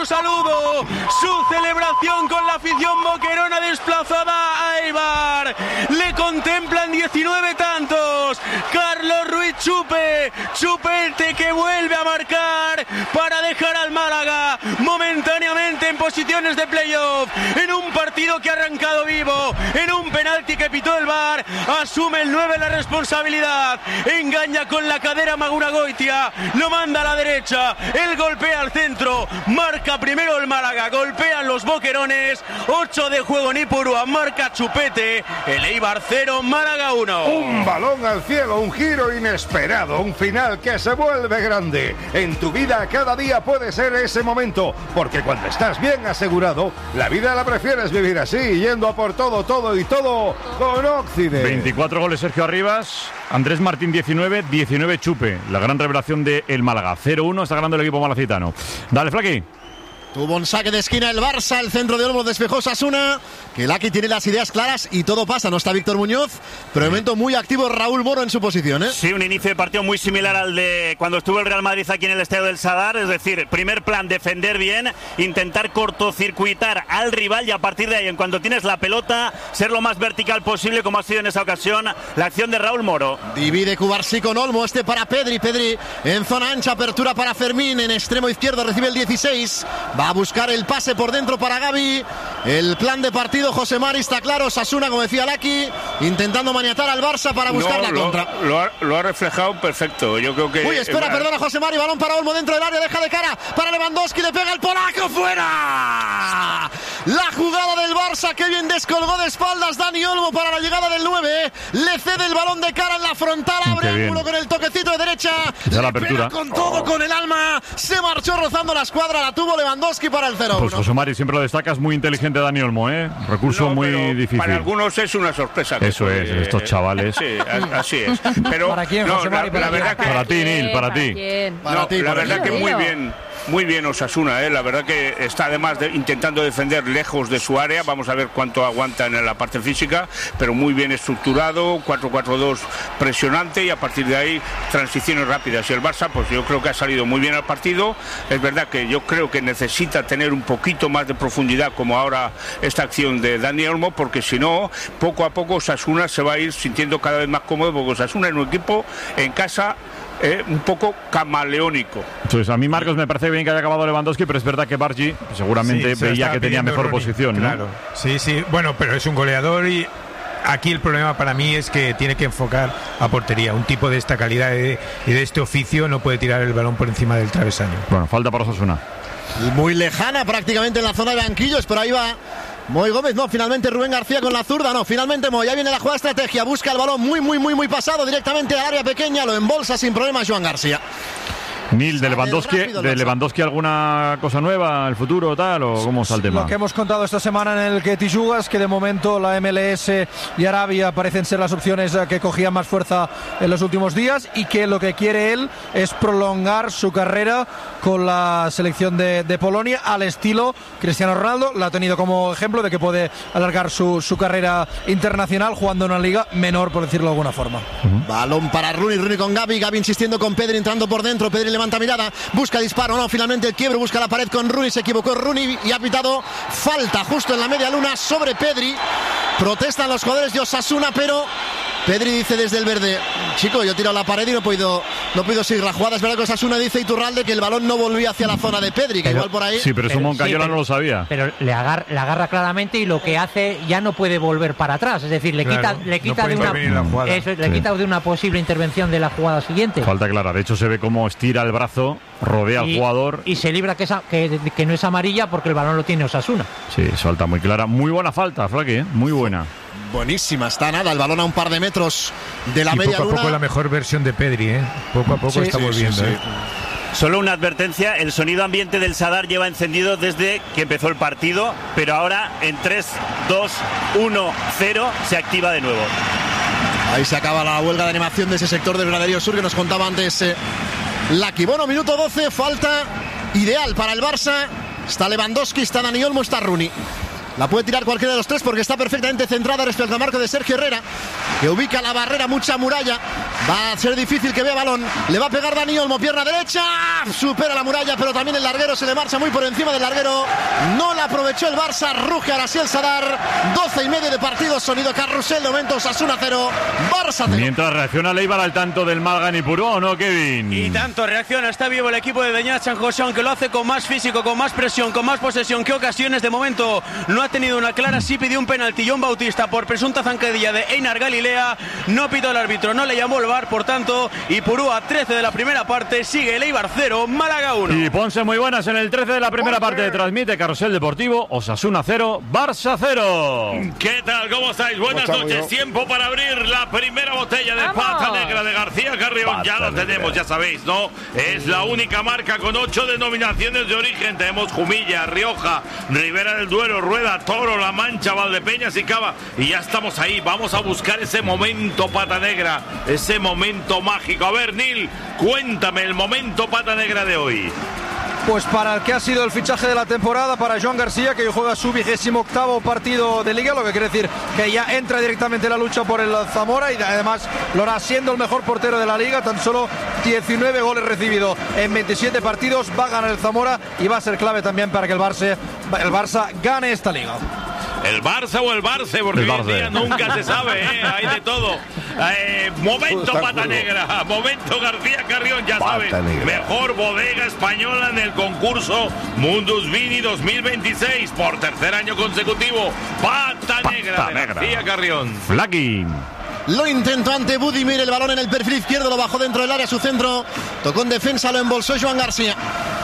su saludo, su celebración con la afición boquerona desplazada a Eibar. Le contemplan 19 tantos. Carlos Ruiz Chupete que vuelve a marcar para dejar al Málaga momentáneamente en posiciones de playoff, en un partido que ha arrancado vivo, en un penalti que pitó el VAR. Asume el 9 la responsabilidad, engaña con la cadera Maguragoitia, lo manda a la derecha, él golpea al centro, marca primero el Málaga, golpean los boquerones. 8 de juego en Ipurúa, marca Chupete, el Eibar 0, Málaga 1. Un balón al cielo, un giro inesperado, un final que se vuelve grande. En tu vida cada día puede ser ese momento, porque cuando estás bien asegurado, la vida la prefieres vivir así, yendo a por todo con Occident. 24 goles Sergio Arribas, Andrés Martín 19 Chupe, la gran revelación de el Málaga. 0-1 está ganando el equipo malacitano. Dale, Flaqui. Tuvo un saque de esquina el Barça, el centro de Olmo despejó Osasuna, que Laki tiene las ideas claras y todo pasa. No está Víctor Muñoz, pero de momento muy activo Raúl Moro en su posición, ¿eh? Sí, un inicio de partido muy similar al de cuando estuvo el Real Madrid aquí en el Estadio del Sadar, es decir, primer plan, defender bien, intentar cortocircuitar al rival y a partir de ahí, en cuanto tienes la pelota, ser lo más vertical posible, como ha sido en esa ocasión la acción de Raúl Moro. Divide Cubarsí con Olmo, este para Pedri en zona ancha, apertura para Fermín, en extremo izquierdo recibe el 16, va a buscar el pase por dentro para Gavi. El plan de partido, José Mari, está claro. Osasuna, como decía Laki, intentando maniatar al Barça para buscar la contra. Lo ha reflejado perfecto. Yo creo que... Uy, espera, perdona, José Mari, balón para Olmo dentro del área, deja de cara para Lewandowski, le pega el polaco, fuera. La jugada del Barça, que bien descolgó de espaldas Dani Olmo para la llegada del 9, le cede el balón de cara en la frontal, abre ángulo con el toquecito de derecha, la apertura con todo, con el alma, se marchó rozando la escuadra, la tuvo Lewandowski para el 0-1. Pues José Mari, siempre lo destacas, muy inteligente Dani Olmo, recurso muy difícil. Para algunos es una sorpresa. Eso es, estos chavales. Sí, así es. Pero ¿para quién, José Mari? La verdad que... Para ti, Nil, para ti. La verdad que muy bien Osasuna, la verdad que está además intentando defender lejos de su área. Vamos a ver cuánto aguantan en la parte física, pero muy bien estructurado, 4-4-2 presionante y a partir de ahí transiciones rápidas. Y el Barça, pues yo creo que ha salido muy bien al partido. Es verdad que yo creo que necesita tener un poquito más de profundidad, como ahora esta acción de Dani Olmo, porque si no, poco a poco Osasuna se va a ir sintiendo cada vez más cómodo, porque Osasuna es un equipo en casa un poco camaleónico. Entonces, a mí, Marcos, me parece bien que haya acabado Lewandowski, pero es verdad que Bargi seguramente veía que tenía mejor posición, ¿no? Claro, sí, bueno, pero es un goleador y aquí el problema para mí es que tiene que enfocar a portería. Un tipo de esta calidad y de este oficio no puede tirar el balón por encima del travesaño. Bueno, falta para Osasuna. Muy lejana prácticamente en la zona de banquillos, pero ahí va Moy Gómez, no, finalmente Rubén García con la zurda, no, finalmente Moy, ya viene la jugada estrategia, busca el balón muy pasado directamente al área pequeña, lo embolsa sin problemas Joan García. Nil, ¿de Lewandowski alguna cosa nueva, el futuro tal, o cómo está el tema? Lo que hemos contado esta semana en el Ketty Jugas, que de momento la MLS y Arabia parecen ser las opciones que cogían más fuerza en los últimos días, y que lo que quiere él es prolongar su carrera con la selección de Polonia al estilo Cristiano Ronaldo. La ha tenido como ejemplo de que puede alargar su carrera internacional jugando en una liga menor, por decirlo de alguna forma. Balón para Rooney con Gavi insistiendo con Pedri, entrando por dentro, Pedri levanta mirada, busca disparo, no, finalmente el quiebre, busca la pared con Rooney, se equivocó Rooney y ha pitado falta justo en la media luna sobre Pedri. Protestan los jugadores de Osasuna, pero Pedri dice desde el verde: chico, yo he tirado la pared y no he podido seguir la jugada. Es verdad que Osasuna dice Iturralde que el balón no volvía hacia la zona de Pedri, que pero, igual por ahí... Sí, pero eso Moncayola no lo sabía. Pero le agarra claramente, y lo que hace ya no puede volver para atrás. Es decir, le quita de una posible intervención de la jugada siguiente. Falta clara. De hecho, se ve cómo estira el brazo, rodea al jugador. Y se libra que no es amarilla porque el balón lo tiene Osasuna. Sí, es falta muy clara. Muy buena falta, Flaqui, muy buena. Buenísima, está nada, el balón a un par de metros de la media luna. Poco a poco la mejor versión de Pedri, Poco a poco está volviendo. Solo una advertencia, el sonido ambiente del Sadar lleva encendido desde que empezó el partido, pero ahora en 3, 2, 1, 0 se activa de nuevo. Ahí se acaba la huelga de animación de ese sector del Graderío Sur que nos contaba antes Laki. Bueno, minuto 12, falta ideal para el Barça. Está Lewandowski, está Dani Olmo, está Rooney. La puede tirar cualquiera de los tres porque está perfectamente centrada respecto al marco de Sergio Herrera, que ubica la barrera, mucha muralla. Va a ser difícil que vea balón. Le va a pegar Dani Olmo, pierna derecha. Supera la muralla, pero también el larguero se le marcha muy por encima del larguero. No la aprovechó el Barça. Ruge ahora sí el Sadar. 12:30 de partido. Sonido carrusel. De momento Osasuna 0, Barça 0. Mientras reacciona Leibar al tanto del Málaga en Ipurú, ¿o no, Kevin? Y tanto reacciona. Está vivo el equipo de Beñat San José, aunque lo hace con más físico, con más presión, con más posesión que ocasiones. De momento no ha tenido una clara. Sí pidió un penalti John Bautista por presunta zancadilla de Einar Galilea. No pitó el árbitro, no le llamó el VAR. Por tanto, Ipurú a 13 de la primera parte. Sigue el Eibar 0, Málaga 1. Y Ponce muy buenas en el 13 de la primera parte. Transmite Carrusel Deportivo. Osasuna 0, Barça 0. ¿Qué tal? ¿Cómo estáis? Buenas noches. Tiempo para abrir la primera botella de Pata Negra de García Carrión. Ya lo tenemos, ya sabéis, ¿no? Es la única marca con 8 denominaciones de origen. Tenemos Jumilla, Rioja, Ribera del Duero, Rueda, Toro, La Mancha, Valdepeñas y Cava. Y ya estamos ahí. Vamos a buscar ese momento Pata Negra, ese momento mágico. A ver, Nil, cuéntame el momento Pata Negra de hoy. Pues para el que ha sido el fichaje de la temporada, para Joan García, que juega su 28º partido de Liga, lo que quiere decir que ya entra directamente en la lucha por el Zamora y además lo hará siendo el mejor portero de la Liga. Tan solo 19 goles recibidos en 27 partidos. Va a ganar el Zamora y va a ser clave también para que el Barça gane esta Liga. El Barça o el Barça, porque hoy en día nunca se sabe, hay de todo. Momento Pata Negra, momento García Carrión, ya sabes, mejor bodega española en el concurso Mundus Vini 2026, por tercer año consecutivo. Pata Negra de García Carrión. Flaki. Lo intentó ante Budimir, el balón en el perfil izquierdo, lo bajó dentro del área, su centro, tocó en defensa, lo embolsó Joan García.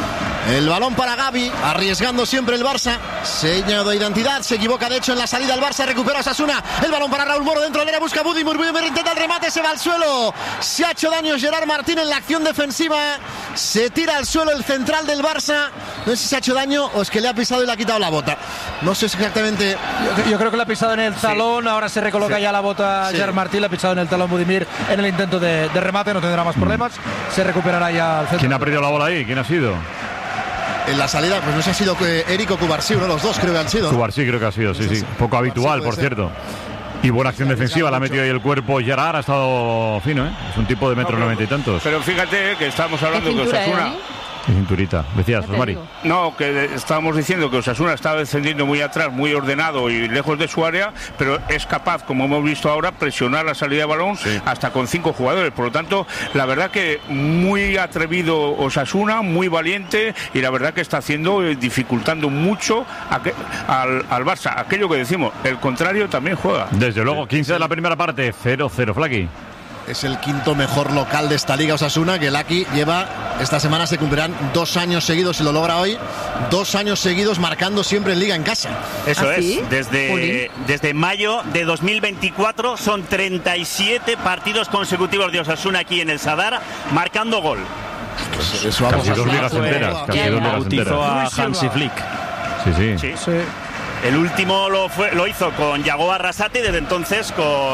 El balón para Gavi, arriesgando siempre el Barça. Seña de identidad, se equivoca de hecho en la salida el Barça, recupera Osasuna. El balón para Raúl Moro dentro del área, busca Budimir, intenta el remate, se va al suelo. Se ha hecho daño Gerard Martín en la acción defensiva. Se tira al suelo el central del Barça. No sé si se ha hecho daño o es que le ha pisado y le ha quitado la bota. No sé exactamente. Yo creo que le ha pisado en el talón, ahora se recoloca ya la bota Gerard Martín, le ha pisado en el talón Budimir en el intento de remate, no tendrá más problemas. Se recuperará ya al centro. ¿Quién ha perdido la bola ahí? ¿Quién ha sido? En la salida, pues no sé si ha sido Eric o Cubarsí, uno de los dos creo que han sido. Cubarsí creo que ha sido, sí. Poco habitual, por cierto. Y buena acción defensiva, la ha metido ahí el cuerpo. Gerard ha estado fino, ¿eh? Es un tipo de 1,90 m y tantos. Pero fíjate que estamos hablando que Osasuna... Cinturita, decías, Mari. No, que estábamos diciendo que Osasuna estaba descendiendo muy atrás, muy ordenado y lejos de su área, pero es capaz, como hemos visto ahora, presionar la salida de balón hasta con 5 jugadores. Por lo tanto, la verdad que muy atrevido Osasuna, muy valiente, y la verdad que está haciendo, dificultando mucho al Barça. Aquello que decimos, el contrario también juega. Desde luego, 15 de la primera parte, 0-0, Flaki. Es el quinto mejor local de esta liga Osasuna, que Laki lleva, esta semana se cumplirán 2 años seguidos, si lo logra hoy, 2 años seguidos marcando siempre en liga en casa. Eso es, desde mayo de 2024 son 37 partidos consecutivos de Osasuna aquí en el Sadar, marcando gol. Pues eso vamos casi 2 ligas enteras. Bautizó a Hansi Flick. Sí. El último lo hizo con Yago Arrasate y desde entonces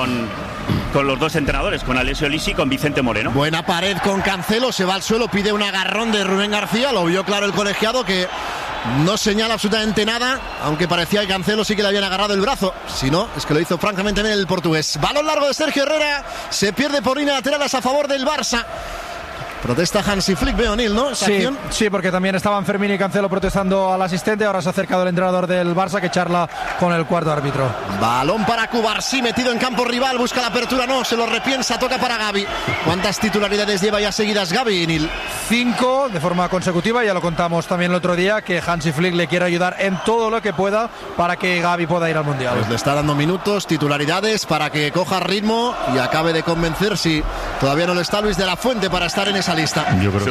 con los dos entrenadores, con Alessio Lisi y con Vicente Moreno. Buena pared con Cancelo, se va al suelo, pide un agarrón de Rubén García, lo vio claro el colegiado que no señala absolutamente nada, aunque parecía que Cancelo sí que le habían agarrado el brazo. Si no, es que lo hizo francamente bien el portugués. Balón largo de Sergio Herrera, se pierde por línea laterales a favor del Barça. Protesta Hansi Flick, veo, Neil, ¿no? Sí, porque también estaban Fermín y Cancelo protestando al asistente. Ahora se ha acercado el entrenador del Barça que charla con el cuarto árbitro. Balón para Cubarsí, metido en campo rival, busca la apertura, no, se lo repiensa, toca para Gavi. ¿Cuántas titularidades lleva ya seguidas Gavi, Neil? 5 de forma consecutiva, ya lo contamos también el otro día, que Hansi Flick le quiere ayudar en todo lo que pueda para que Gavi pueda ir al Mundial. Pues le está dando minutos, titularidades para que coja ritmo y acabe de convencer, si todavía no lo está, Luis de la Fuente para estar en esa lista. Yo creo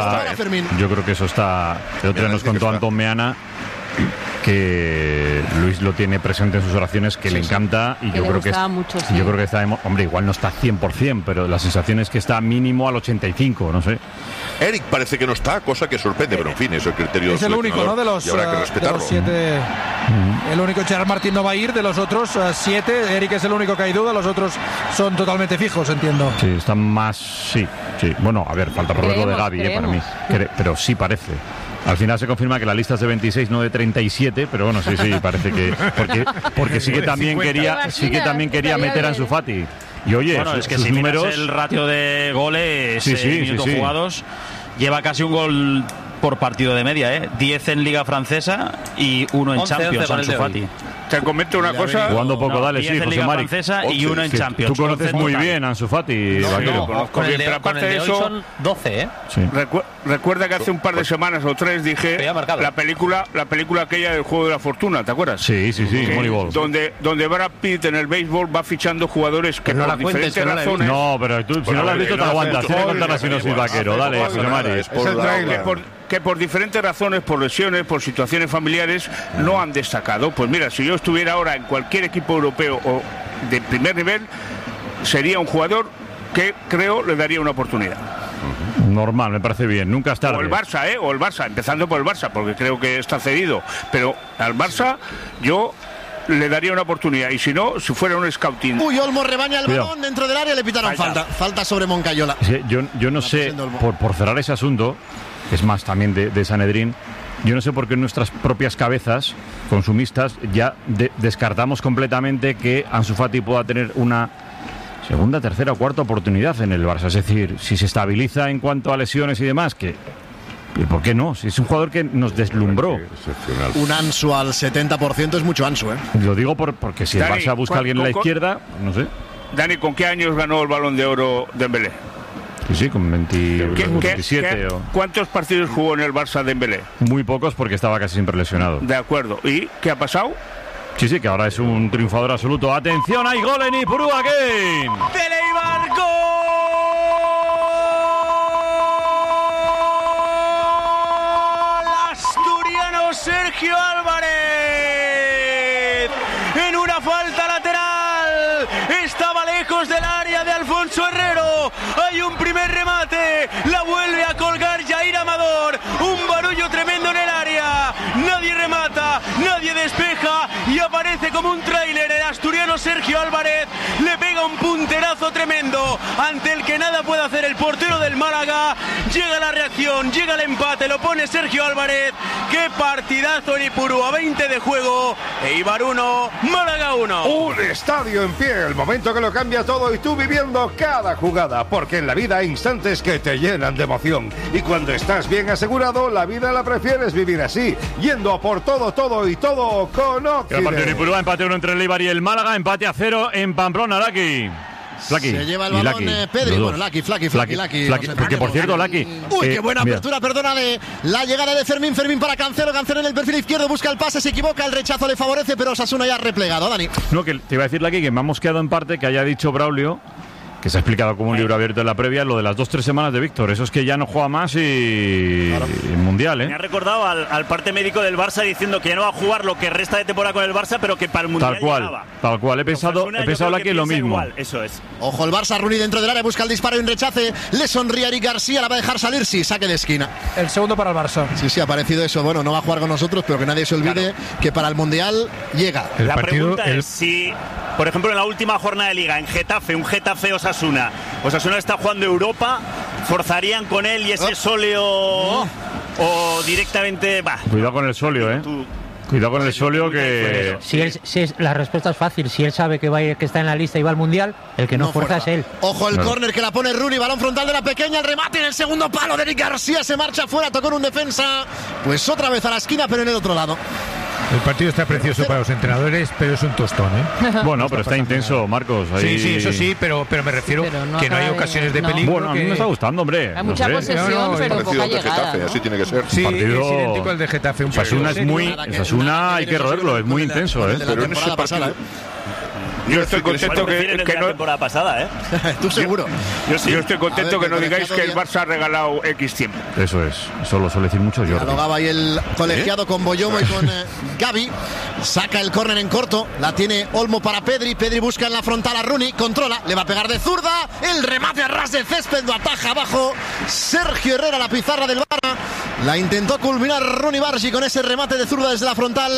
que eso está. El otro día nos contó Antón Meana que Luis lo tiene presente en sus oraciones, que le encanta, y yo creo que está, hombre, igual no está 100%, pero la sensación es que está mínimo al 85%, no sé. Eric parece que no está, cosa que sorprende, pero en fin, es el criterio. Es el único, ¿no? De los 7. El único, Gerard Martín no va a ir, de los otros 7. Eric es el único que hay duda, los otros son totalmente fijos, entiendo. Sí, están más. Sí. Bueno, a ver, falta por ver lo de Gavi, para mí. Pero sí parece. Al final se confirma que la lista es de 26, no de 37, pero bueno, sí, parece que porque sí que también quería meter a Ansu Fati. Y oye, bueno, es que sus si números... miras el ratio de goles, Sí, minutos jugados, lleva casi un gol por partido de media, 10 en Liga Francesa y 1 en Champions, Ansu Fati. Te comento una cosa. Jugando poco, dale, 10 sí, en José Liga Mari. Francesa y 1 en Champions. Tú conoces muy bien a Ansu Fati, Vaquero. Conozco bien, pero aparte de eso, son 12, Sí. recuerda que hace un par de semanas o 3 dije la película aquella del Juego de la Fortuna, ¿te acuerdas? Sí, Moneyball. Donde Brad Pitt en el béisbol va fichando jugadores que por diferentes razones... No, pero tú, si no lo has visto, te aguantas. Tienes que contar la sinopsis, Vaquero. Dale, José Mari. Que por diferentes razones, por lesiones, por situaciones familiares, no han destacado. Pues mira, si yo estuviera ahora en cualquier equipo europeo o de primer nivel, sería un jugador que creo le daría una oportunidad. Normal, me parece bien. Nunca es tarde. O el Barça, empezando por el Barça, porque creo que está cedido. Pero al Barça yo le daría una oportunidad. Y si no, si fuera un scouting. Uy, Olmo rebaña el Cuidado. balón dentro del área, le pitaron falta sobre Moncayola. Es que yo no sé, por cerrar ese asunto, que es más también de Sanedrín, yo no sé por qué en nuestras propias cabezas consumistas ya descartamos completamente que Ansu Fati pueda tener una segunda, tercera o cuarta oportunidad en el Barça. Es decir, si se estabiliza en cuanto a lesiones y demás, que ¿y por qué no? Si es un jugador que nos deslumbró. Un Ansu al 70% es mucho Ansu, Lo digo porque si el Dani, Barça busca a alguien en la izquierda, no sé. Dani, ¿con qué años ganó el Balón de Oro Dembélé? Sí, con 27 o... ¿Cuántos partidos jugó en el Barça Dembélé? Muy pocos porque estaba casi siempre lesionado. De acuerdo. ¿Y qué ha pasado? Sí, que ahora es un triunfador absoluto. ¡Atención! ¡Hay gol en Ipurúa Game! ¡Del Eibar, gol! Asturiano Sergio Álvarez. En una falta lateral. Estaba lejos del área de Alfonso Herrero. Hay un primer remate. La vuelve a colgar Jair Amador. Un barullo tremendo en el área. Nadie remata, nadie despeja. Y aparece como un tráiler el asturiano Sergio Álvarez. Le pega un punterazo tremendo ante el que nada puede hacer el portero del Málaga. Llega la reacción, llega el empate, lo pone Sergio Álvarez. ¡Qué partidazo en Ipurúa! 20 de juego. Eibar 1, Málaga 1. Un estadio en pie, el momento que lo cambia todo y tú viviendo cada jugada, porque en la vida hay instantes que te llenan de emoción. Y cuando estás bien asegurado, la vida la prefieres vivir así, yendo a por todo y todo con Occident. El partido de Ipurúa, empate 1 entre el Eibar y el Málaga, empate a 0 en Pamplona, Laki. Se lleva el balón Pedri, bueno, Laki. Porque por cierto, Laki. Uy, qué buena apertura, perdónale. La llegada de Fermín para Cancelo en el perfil izquierdo, busca el pase, se equivoca, el rechazo le favorece, pero Osasuna ya ha replegado, Dani. No, que te iba a decir, Laki, que me ha mosqueado en parte que haya dicho Braulio, que se ha explicado como un libro abierto en la previa, lo de las 2-3 semanas de Víctor. Eso es que ya no juega más y Mundial, Me ha recordado al parte médico del Barça diciendo que ya no va a jugar lo que resta de temporada con el Barça, pero que para el Mundial Tal cual. He pensado que lo mismo. Igual, eso es. Ojo, el Barça, Rooney dentro del área, busca el disparo y un rechace. Le sonríe a Eric García, la va a dejar salir, sí, saque de esquina. El segundo para el Barça. Sí, ha parecido eso. Bueno, no va a jugar con nosotros, pero que nadie se olvide que para el Mundial llega. La pregunta es si, por ejemplo, en la última jornada de Liga, en Getafe, un Getafe-Osasuna está jugando Europa, ¿forzarían con él y ese sóleo o directamente va? Cuidado con el sóleo, Cuidado con el sóleo que... La respuesta es fácil. Si él sabe que está en la lista y va al Mundial, el que no fuerza es él. Ojo el córner que la pone Rooney, balón frontal de la pequeña, el remate en el segundo palo de Eric García, se marcha fuera, tocó en un defensa, pues otra vez a la esquina, pero en el otro lado. El partido está precioso para los entrenadores, pero es un tostón, Bueno, pero está intenso, Marcos. Ahí... Sí, eso sí, pero me refiero que no hay ocasiones de peligro. Bueno, a mí me está gustando, hombre. Hay mucha posesión, pero poca llegada, Así tiene que ser. Sí, partido... es idéntico al de Getafe. Osasuna hay que roderlo, es muy intenso, Pero en ese partido... Yo estoy contento que no... la temporada pasada, Tú seguro. Yo estoy contento que no digáis que el Barça ha regalado X tiempo. Eso es. Eso lo suele decir mucho Jordi. Dialogaba ahí el colegiado con Boyomo y con Gavi. Saca el córner en corto. La tiene Olmo para Pedri. Pedri busca en la frontal a Rooney. Controla. Le va a pegar de zurda. El remate a ras de césped. Lo ataja abajo. Sergio Herrera, la pizarra del Barça. La intentó culminar Rooney Bargi con ese remate de zurda desde la frontal.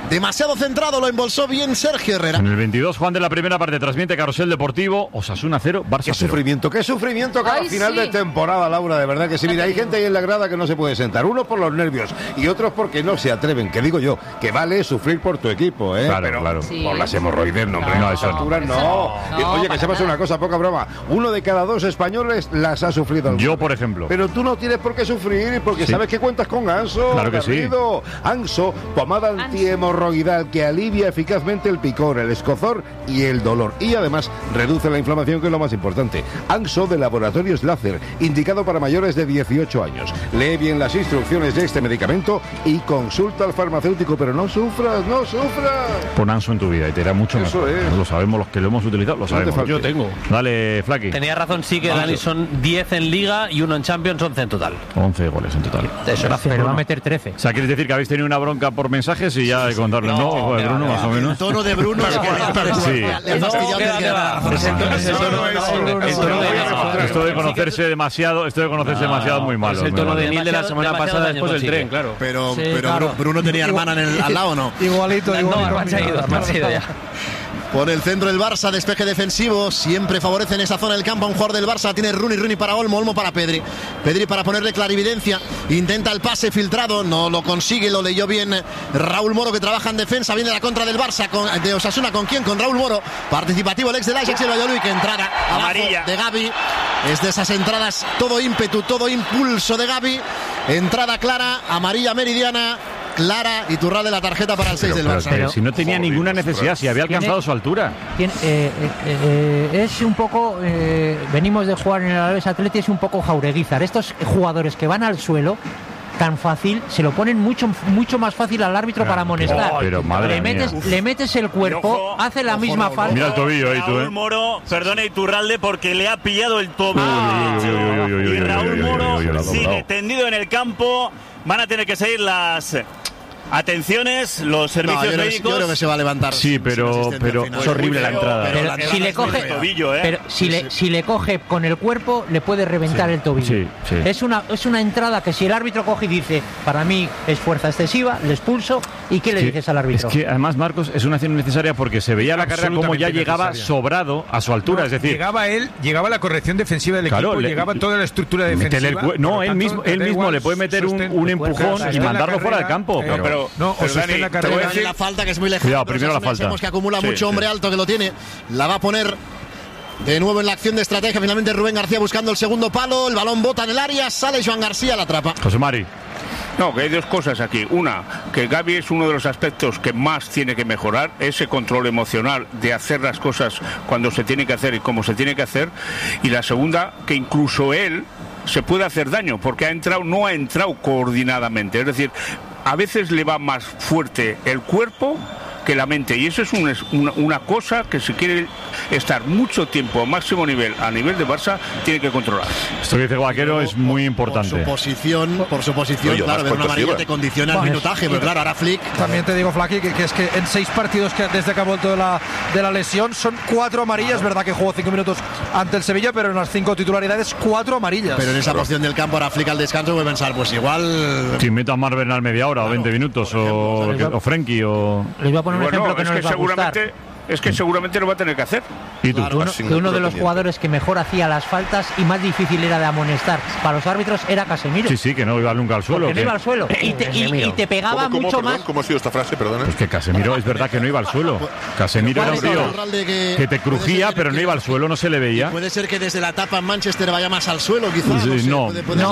demasiado centrado, lo embolsó bien Sergio Herrera. En el 22, Juan, de la primera parte, transmite Carrusel Deportivo, Osasuna 0, Barça 0. Qué sufrimiento cada final de temporada, Laura, de verdad que sí. Mira, hay gente ahí en la grada que no se puede sentar, unos por los nervios y otros porque no se atreven, que digo yo, que vale sufrir por tu equipo, ¿eh? Claro, pero claro. por las hemorroides, no, hombre, no, eso alturas, no. Oye, que sepas una cosa, poca broma, 1 de cada 2 españoles las ha sufrido alguna Yo, vez. por ejemplo. Pero tú no tienes por qué sufrir porque sabes que cuentas con Anso. Claro que Garrido. Anso, pomada antihemorroidal que alivia eficazmente el picor, el escozor y el dolor. Y además reduce la inflamación, que es lo más importante. Anso de Laboratorios Láser, indicado para mayores de 18 años. Lee bien las instrucciones de este medicamento y consulta al farmacéutico, pero no sufras. Pon Anso en tu vida y te irá mucho mejor. Lo sabemos, los que lo hemos utilizado, lo sabemos. Yo tengo. Dale, Flaky. Tenía razón, sí, que Dani son 10 en Liga y 1 en Champions, 11 en total. 11 goles en total. Eso era Pero va a meter 13. O sea, ¿quieres decir que habéis tenido una bronca por mensajes y ya de contarle? No, Bruno, más o menos. El tono de Bruno Sí. Esto de conocerse demasiado es muy malo. Es el tono de Nil de la semana pasada después del tren, claro. Pero Bruno tenía hermana al lado, ¿no? Igualito. No, se ha ido ya. Por el centro del Barça, despeje defensivo, siempre favorece en esa zona del campo a un jugador del Barça. Tiene Rooney para Olmo para Pedri para ponerle clarividencia, intenta el pase filtrado, no lo consigue, lo leyó bien Raúl Moro, que trabaja en defensa. Viene la contra del Barça, de Osasuna, ¿con quién? Con Raúl Moro, participativo el ex del Ajax y el Valladolid, que entrada amarilla de Gavi. Es de esas entradas, todo ímpetu, todo impulso de Gavi, entrada clara, amarilla meridiana, clara, y Iturralde la tarjeta para el 6 del Barça. Pero si no tenía ninguna necesidad, si había alcanzado su altura. Es un poco, venimos de jugar en el Alavés Atleti, es un poco Jaureguizar. Estos jugadores que van al suelo tan fácil, se lo ponen mucho más fácil al árbitro para amonestar. Pero madre mía. Le metes el cuerpo, hace la misma falta. Mira el tobillo ahí, tú, Raúl Moro, perdona Iturralde, porque le ha pillado el tobillo. Y Raúl Moro sigue tendido en el campo. Van a tener que seguir las atenciones, los servicios médicos. Yo creo que se va a levantar. Sí, pero es horrible la entrada. Pero si le coge tobillo, pero si le coge con el cuerpo, le puede reventar el tobillo. Sí. Es una entrada que si el árbitro coge y dice, para mí es fuerza excesiva, le expulso, ¿y qué le dices al árbitro? Es que además, Marcos, es una acción innecesaria porque se veía la carrera como ya llegaba sobrado a su altura, es decir, llegaba la corrección defensiva del equipo, llegaba toda la estructura defensiva. Él mismo le puede meter un empujón y mandarlo fuera del campo. Pero Dani, te voy a decir la falta, que es muy lejos. Cuidado, primero la falta. Sabemos que acumula mucho hombre alto, que lo tiene. La va a poner de nuevo en la acción de estrategia. Finalmente Rubén García buscando el segundo palo. El balón bota en el área. Sale Joan García, la atrapa. José Mari. No, que hay dos cosas aquí. Una, que Gavi es uno de los aspectos que más tiene que mejorar, ese control emocional de hacer las cosas cuando se tiene que hacer y cómo se tiene que hacer. Y la segunda, que incluso él se puede hacer daño, porque no ha entrado coordinadamente. Es decir, a veces le va más fuerte el cuerpo que la mente, y eso es una cosa que si quiere estar mucho tiempo a máximo nivel, a nivel de Barça, tiene que controlar. Esto que dice Guaquero es muy importante. Por su posición, claro, ver una amarilla te condiciona el minutaje, pero claro, ahora Flick. También te digo, Flaky, que es que en 6 partidos desde que ha vuelto de la lesión son 4 amarillas, verdad que jugó 5 minutos ante el Sevilla, pero en las 5 titularidades 4 amarillas. Pero en esa posición del campo ahora Flick al descanso puede pensar, pues igual. Si meta a Marvel al media hora, claro, o 20 minutos, o Frenkie, o. Les voy a poner un ejemplo que no les va a gustar. Es que seguramente lo va a tener que hacer. ¿Y tú? Claro, uno de los jugadores que mejor hacía las faltas y más difícil era de amonestar para los árbitros era Casemiro. Sí, que no iba nunca al suelo. Que no iba al suelo. Y te pegaba mucho más. ¿Cómo ha sido esta frase? Perdona. Pues que Casemiro es verdad que no iba al suelo. Casemiro era un tío que te crujía, pero no iba al suelo, no se le veía. Puede ser que desde la etapa en Manchester vaya más al suelo, quizás. No,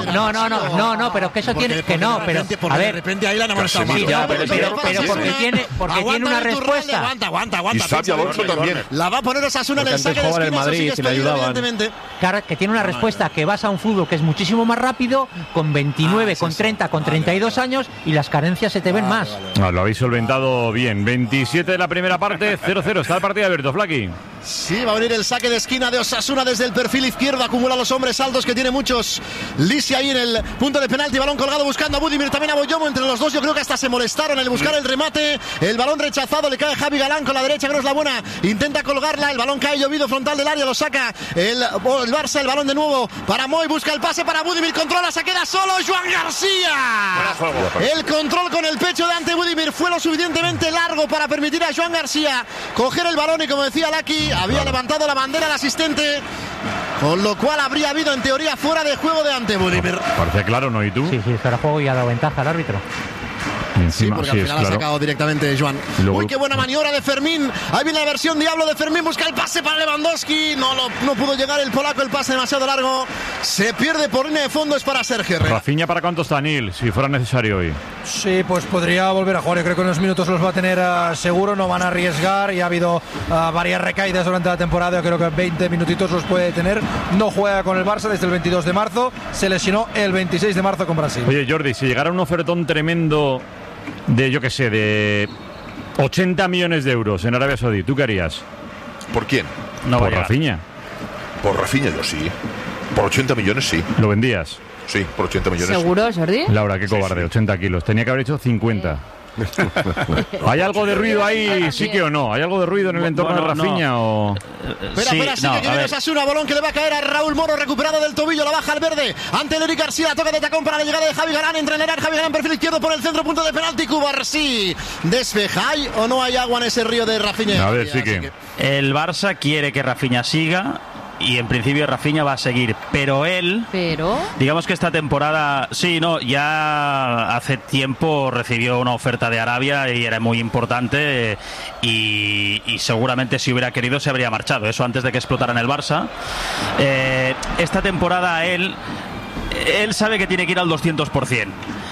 pero que eso tiene que no, pero a ver, de repente ahí la han amonestado. Pero porque tiene una respuesta. Aguanta. Y Xavi Alonso también. La va a poner Osasuna en el saque de esquina, Madrid, si le ayudaban. Claro, que tiene una respuesta, que vas a un fútbol que es muchísimo más rápido, con 29, con 30, con 32 años, y las carencias se te ven más. Lo habéis solventado bien. 27 de la primera parte, 0-0. Está el partido abierto, Flaky. Sí, va a venir el saque de esquina de Osasuna desde el perfil izquierdo. Acumula los hombres altos que tiene muchos. Lisi ahí en el punto de penalti. Balón colgado buscando a Budimir, también a Boyomo. Entre los dos yo creo que hasta se molestaron en buscar el remate. El balón rechazado, le cae Javi Galán con la derecha, que no es la buena. Intenta colgarla, el balón cae llovido frontal del área, lo saca el Barça. El balón de nuevo para Moy, busca el pase para Budimir, controla, se queda solo Joan García. El control con el pecho de ante Budimir fue lo suficientemente largo para permitir a Joan García coger el balón y, como decía Laki, había levantado la bandera el asistente, con lo cual habría habido en teoría fuera de juego de ante Budimir. Parecía claro, ¿no? ¿Y tú? Sí, fuera de juego y ha dado ventaja al árbitro. Encima, sí, porque al final ha sacado directamente Joan. Luego... Uy, qué buena maniobra de Fermín. Ahí viene la versión diablo de Fermín. Busca el pase para Lewandowski. No pudo llegar el polaco. El pase demasiado largo. Se pierde por línea de fondo. Es para Sergio Herrera. Rafinha, ¿para cuánto está, Nil? Si fuera necesario hoy. Sí, pues podría volver a jugar. Yo creo que unos minutos los va a tener seguro. No van a arriesgar. Y ha habido varias recaídas durante la temporada. Yo creo que 20 minutitos los puede tener. No juega con el Barça desde el 22 de marzo. Se lesionó el 26 de marzo con Brasil. Oye, Jordi, si llegara un ofertón tremendo de, yo qué sé, de 80 millones de euros en Arabia Saudí, ¿tú qué harías? ¿Por quién? No, por Rafinha. Por Rafinha yo sí. Por 80 millones sí. ¿Lo vendías? Sí, por 80 millones. ¿Seguro, Jordi? Laura, qué cobarde, sí. 80 kilos. Tenía que haber hecho 50. ¿Hay algo de ruido ahí, sí que o no? ¿Hay algo de ruido en el entorno de Rafinha o...? Espera, sí que viene Osasuna, balón que le va a caer a Raúl Moro, recuperado del tobillo, la baja al verde, ante Eric García, toca de tacón para la llegada de Javi Galán, entra en el área, Javi Galán, perfil izquierdo por el centro, punto de penalti, Cubarsí, despeja. ¿Hay o no hay agua en ese río de Rafinha? A ver, sí que... El Barça quiere que Rafinha siga, y en principio Rafinha va a seguir, pero él, digamos que esta temporada, ya hace tiempo recibió una oferta de Arabia y era muy importante, y seguramente si hubiera querido se habría marchado, eso antes de que explotara en el Barça. Esta temporada él sabe que tiene que ir al 200%.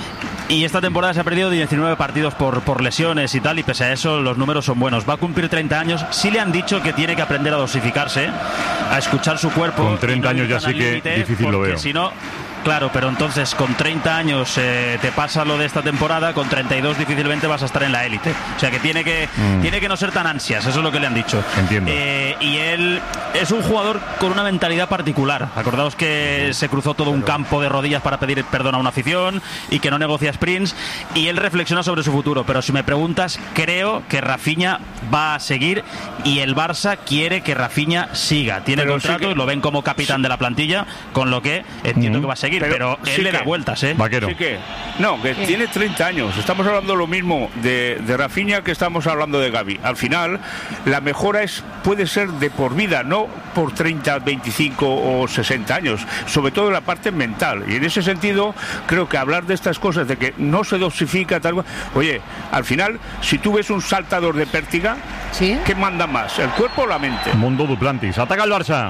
Y esta temporada se ha perdido 19 partidos por lesiones y tal, y pese a eso los números son buenos. Va a cumplir 30 años. Sí le han dicho que tiene que aprender a dosificarse, a escuchar su cuerpo. Con 30 años ya sí que difícil lo veo. Si no, claro, pero entonces con 30 años te pasa lo de esta temporada, con 32 difícilmente vas a estar en la élite. O sea que tiene que no ser tan ansias, eso es lo que le han dicho. Entiendo. Y él es un jugador con una mentalidad particular. Acordaos que se cruzó todo un campo de rodillas para pedir perdón a una afición y que no negocia sprints, y él reflexiona sobre su futuro. Pero si me preguntas, creo que Rafinha va a seguir y el Barça quiere que Rafinha siga. Tiene contrato y lo ven como capitán de la plantilla, con lo que entiendo que va a seguir. Pero él le da vueltas, Vaquero. Sí que tiene 30 años. Estamos hablando lo mismo de Rafinha que estamos hablando de Gavi. Al final, la mejora puede ser de por vida, no por 30, 25 o 60 años. Sobre todo en la parte mental. Y en ese sentido, creo que hablar de estas cosas, de que no se dosifica, tal. Oye, al final, si tú ves un saltador de pértiga, ¿qué manda más? ¿El cuerpo o la mente? Mundo Duplantis. Ataca el Barça.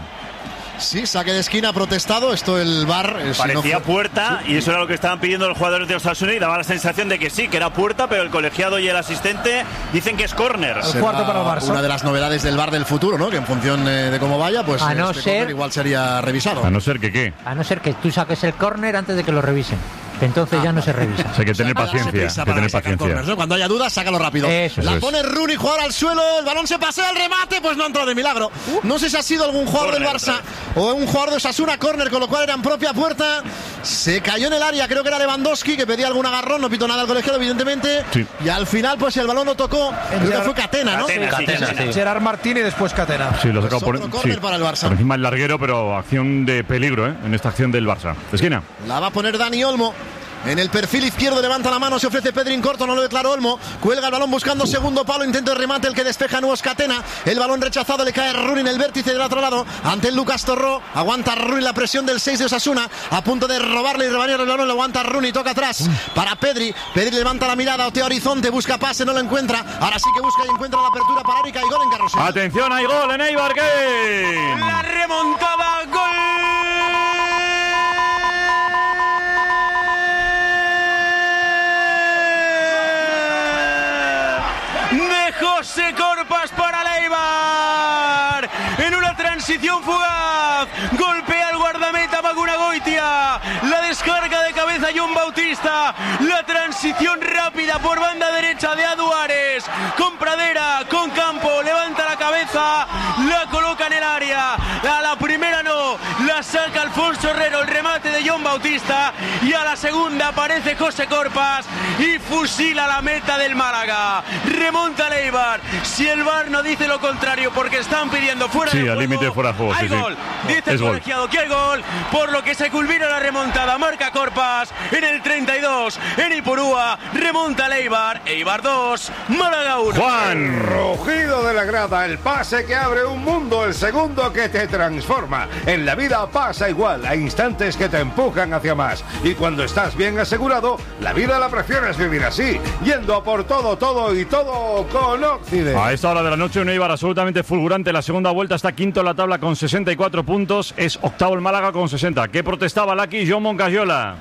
Sí, saque de esquina protestado. Esto el VAR parecía puerta, y eso era lo que estaban pidiendo los jugadores de Osasuna, y daba la sensación de que sí, que era puerta, pero el colegiado y el asistente dicen que es córner. El cuarto para el Barça. Una de las novedades del VAR del futuro, ¿no? Que en función de cómo vaya, pues a no ser, igual sería revisado. A no ser que ¿qué? A no ser que tú saques el córner antes de que lo revisen. Entonces ya no se revisa. Hay que tener paciencia. Corners, ¿no? Cuando haya dudas, sácalo rápido. La pone Rooney, jugador al suelo, el balón se pasea, el remate, pues no ha entrado de milagro. No sé si ha sido algún jugador del Barça o un jugador de Osasuna, córner, con lo cual era en propia puerta. Se cayó en el área, creo que era Lewandowski, que pedía algún agarrón, no pitó nada al colegiado, evidentemente. Sí. Y al final, pues el balón lo tocó, creo que fue Catena, ¿no? Catena. Gerard Martín y después Catena. Sí, lo sacó por para el Barça. Por encima el larguero, pero acción de peligro, en esta acción del Barça. Esquina. La va a poner Dani Olmo. En el perfil izquierdo levanta la mano, se ofrece Pedrín corto, no lo declaró Olmo. Cuelga el balón buscando segundo palo, intento de remate, el que despeja nuevo es Catena. El balón rechazado, le cae Rooney en el vértice del otro lado. Ante el Lucas Torró, aguanta Rooney la presión del 6 de Osasuna. A punto de robarle y rebañar el balón, lo aguanta Rooney, toca atrás para Pedri. Pedri levanta la mirada, otea horizonte, busca pase, no lo encuentra. Ahora sí que busca y encuentra la apertura para Arica y gol en Carrusel. Atención, hay gol en Eibar, ¿qué? La remontada, gol. José Corpas para el Eibar, en una transición fugaz, golpea al guardameta Maguna Goitia, la descarga de cabeza John Bautista, la transición rápida por banda derecha de Aduares, con Pradera, con Campo, levanta la cabeza, la la saca Alfonso Herrero, el remate de John Bautista, y a la segunda aparece José Corpas y fusila la meta del Málaga. Remonta el Eibar. Si el VAR no dice lo contrario, porque están pidiendo fuera de juego, al límite de fuera de juego. hay gol. Dice el colegiado que hay gol, por lo que se culmina la remontada. Marca Corpas en el 32 en Ipurúa. Remonta el Eibar 2, Málaga 1. Juan, rugido de la grada, el pase que abre un mundo, el segundo que te transforma. En la vida pasa igual, hay instantes que te empujan hacia más. Y cuando estás bien asegurado, la vida la prefieres vivir así, yendo a por todo y todo con Occident. A esta hora de la noche, un Eibar absolutamente fulgurante. La segunda vuelta está quinto en la tabla con 64 puntos. Es octavo el Málaga con 60. ¿Qué protestaba Laki John Moncayola?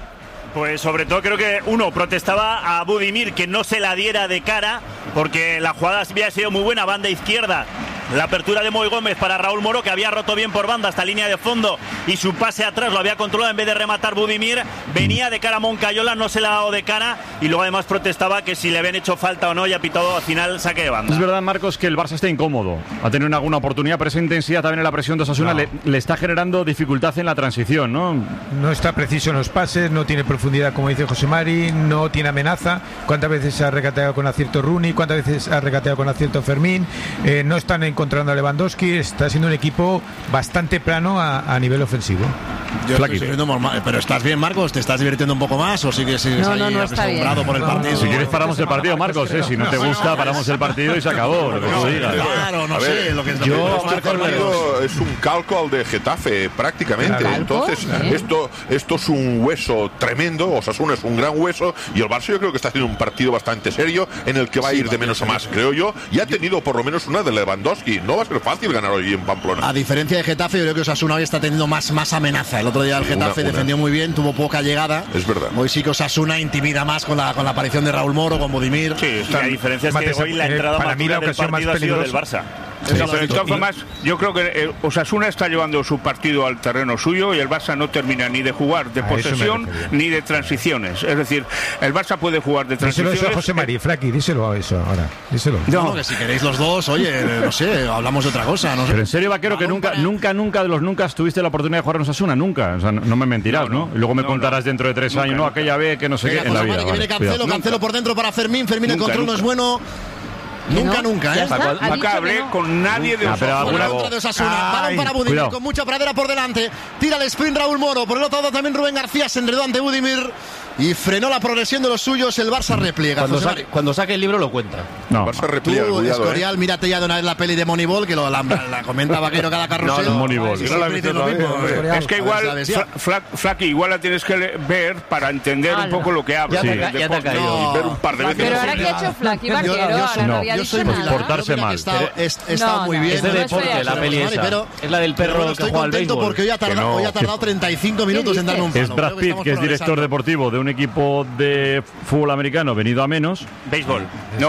Pues sobre todo creo que uno protestaba a Budimir que no se la diera de cara, porque la jugada había sido muy buena, banda izquierda. La apertura de Moy Gómez para Raúl Moro, que había roto bien por banda hasta línea de fondo, y su pase atrás lo había controlado en vez de rematar Budimir. Venía de cara a Moncayola, no se la ha dado de cara, y luego además protestaba que si le habían hecho falta o no, y ha pitado al final saque de banda. Es verdad, Marcos, que el Barça está incómodo. Ha tenido alguna oportunidad, pero esa intensidad también en la presión de Osasuna le está generando dificultad en la transición, ¿no? No está preciso en los pases, no tiene profundidad, como dice José Mari, no tiene amenaza. ¿Cuántas veces ha regateado con acierto Rooney? ¿Cuántas veces ha regateado con acierto Fermín? No están encontrando a Lewandowski. Está siendo un equipo bastante plano a nivel ofensivo. Yo estoy siguiendo normal, pero ¿estás bien, Marcos? ¿Te estás divirtiendo un poco más o sigues ahí asombrado por el partido? Si quieres paramos el partido, Marcos, si no te gusta paramos el partido y se acabó, lo que tú digas. Claro, no sé lo que es. Este partido es un calco al de Getafe, prácticamente. ¿Calco? Entonces, esto es un hueso tremendo. Osasuna es un gran hueso, y el Barça yo creo que está haciendo un partido bastante serio en el que va a ir de menos a más, creo yo, y ha tenido por lo menos una de Lewandowski. No va a ser fácil ganar hoy en Pamplona. A diferencia de Getafe, yo creo que Osasuna hoy está teniendo más amenaza. El otro día el Getafe defendió muy bien, tuvo poca llegada. Es verdad. Hoy sí que Osasuna intimida más con la aparición de Raúl Moro, con Budimir. Sí, la diferencia es que hoy la entrada más dura del partido ha sido del Barça. Sí, pero de todas formas, yo creo que Osasuna está llevando su partido al terreno suyo, y el Barça no termina ni de jugar de posesión ni de transiciones. Es decir, el Barça puede jugar de transiciones. Díselo eso a José María, Fraki, díselo a eso ahora. Díselo. No, que si queréis los dos, oye, no sé, hablamos de otra cosa. No sé. Pero en serio, Vaquero, que nunca de los nunca tuviste la oportunidad de jugar en Osasuna, nunca. O sea, no me mentirás, ¿no? Y luego me contarás dentro de 3 años, no, aquella vez que no sé qué en la vida. Que viene Cancelo por dentro para Fermín el control no es bueno. Nunca, ¿eh? Nunca hablé con nadie de Osasuna. Balón para Budimir, con mucha pradera por delante. Tira el sprint Raúl Moro. Por el otro lado también Rubén García se enredó ante Budimir y frenó la progresión de los suyos. El Barça repliega. Cuando saque el libro lo cuenta. No. Barça repliega. Tú, Escorial, mírate ya de una vez la peli de Moneyball, que la comenta Vaquero cada carrusel. Moneyball. Es que igual, Flaky, igual la tienes que ver para entender un poco lo que habla. Ya te ha caído. Ver un par de veces. Pero ahora que ha hecho Flaky, Vaquero, yo soy muy portarse mal. Está muy bien. Es de deporte la peli esa. Es la del perro que juega al béisbol. Porque hoy ha tardado 35 minutos en darme un palo. Es Brad Pitt, que es director deportivo de un equipo de fútbol americano venido a menos. Béisbol,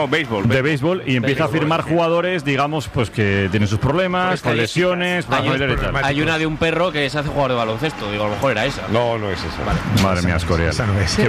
y empieza a firmar jugadores, digamos, pues que tienen sus problemas, con lesiones, hay una de un perro que se hace jugador de baloncesto, digo, a lo mejor era esa. No es esa. Vale. Madre mía, Escorial. Esa no es.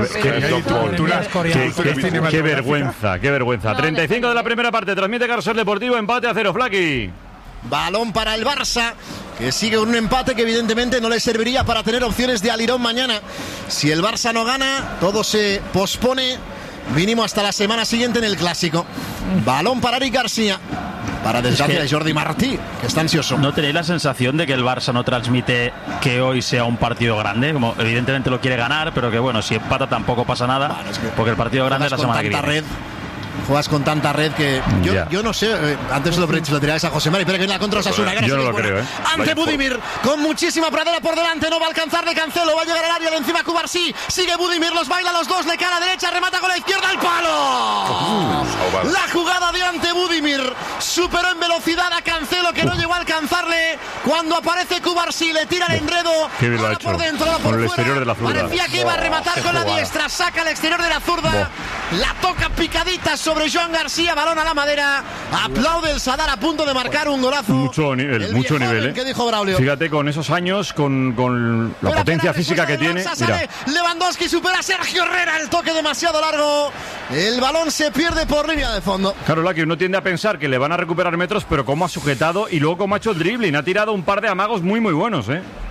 Qué vergüenza. 35 de la primera parte, transmite Carrusel Deportivo, empate a 0, Flaky. Balón para el Barça, que sigue con un empate que evidentemente no le serviría para tener opciones de alirón mañana. Si el Barça no gana, todo se pospone mínimo hasta la semana siguiente en el Clásico. Balón para Eric García, para desgracia de Jordi Martí, que está ansioso. ¿No tenéis la sensación de que el Barça no transmite que hoy sea un partido grande? Como evidentemente lo quiere ganar, pero que bueno, si empata tampoco pasa nada, porque el partido grande es la semana que viene. Juegas con tanta red que yo no sé, antes lo tiráis a José Mari, pero que viene la contra Osasuna. Yo no lo creo, Ante Budimir, con muchísima pradera por delante, no va a alcanzar de Cancelo, va a llegar al área de encima Cubarsí, sigue Budimir, los baila los dos, le cae a la derecha, remata con la izquierda al palo. La jugada de ante Budimir superó en velocidad a Cancelo, que no llegó a alcanzarle. Cuando aparece Cubarsí, le tira el enredo. Qué bien lo ha hecho. Por dentro, por con el fuera. exterior de la zurda. Parecía que iba a rematar con la diestra, saca el exterior de la zurda, la toca picadita sobre Joan García, balón a la madera. Aplaude el Sadar a punto de marcar un golazo. Mucho nivel. ¿Qué dijo Braulio? Fíjate, con esos años, con la potencia física que tiene. Mira. Lewandowski supera a Sergio Herrera, el toque demasiado largo. El balón se pierde por línea de fondo. Claro, Laki, uno tiende a pensar que le van a recuperar metros, pero cómo ha sujetado y luego cómo ha hecho el dribbling. Ha tirado un par de amagos muy buenos,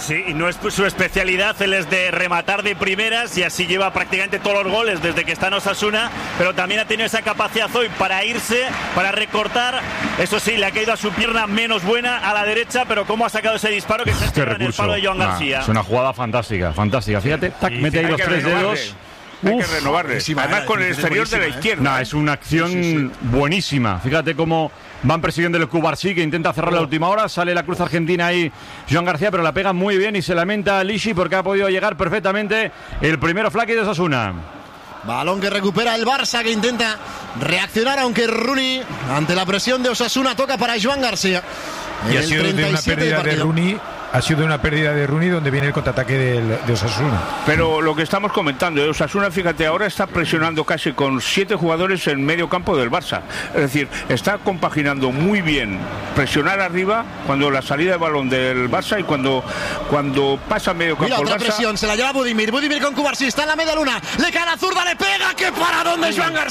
Sí, y no es su especialidad, él es de rematar de primeras y así lleva prácticamente todos los goles desde que está en Osasuna, pero también ha tenido esa capacidad hoy para irse, para recortar. Eso sí, le ha caído a su pierna menos buena a la derecha, pero cómo ha sacado ese disparo que se estrella en el palo de Joan García. Es una jugada fantástica. Fíjate, tac, mete ahí los 3 dedos. Hay que renovarle. Además con el exterior de la izquierda. Es una acción buenísima. Fíjate cómo van persiguiendo el Cubarsí, que intenta cerrar la última hora. Sale la cruz argentina ahí Joan García, pero la pega muy bien y se lamenta Lishi porque ha podido llegar perfectamente el primero Flaqui de Osasuna. Balón que recupera el Barça, que intenta reaccionar, aunque Rooney, ante la presión de Osasuna, toca para Joan García. Y ha sido de una pérdida de Rooney. Ha sido una pérdida de Rooney donde viene el contraataque de Osasuna. Pero lo que estamos comentando, Osasuna, fíjate, ahora está presionando casi con 7 jugadores en medio campo del Barça. Es decir, está compaginando muy bien presionar arriba cuando la salida de balón del Barça y cuando pasa medio campo. Mira, el otra Barça. presión, se la lleva Budimir con Cubarsí, está en la media luna, le cae la zurda, le pega, ¡qué paradón de Joan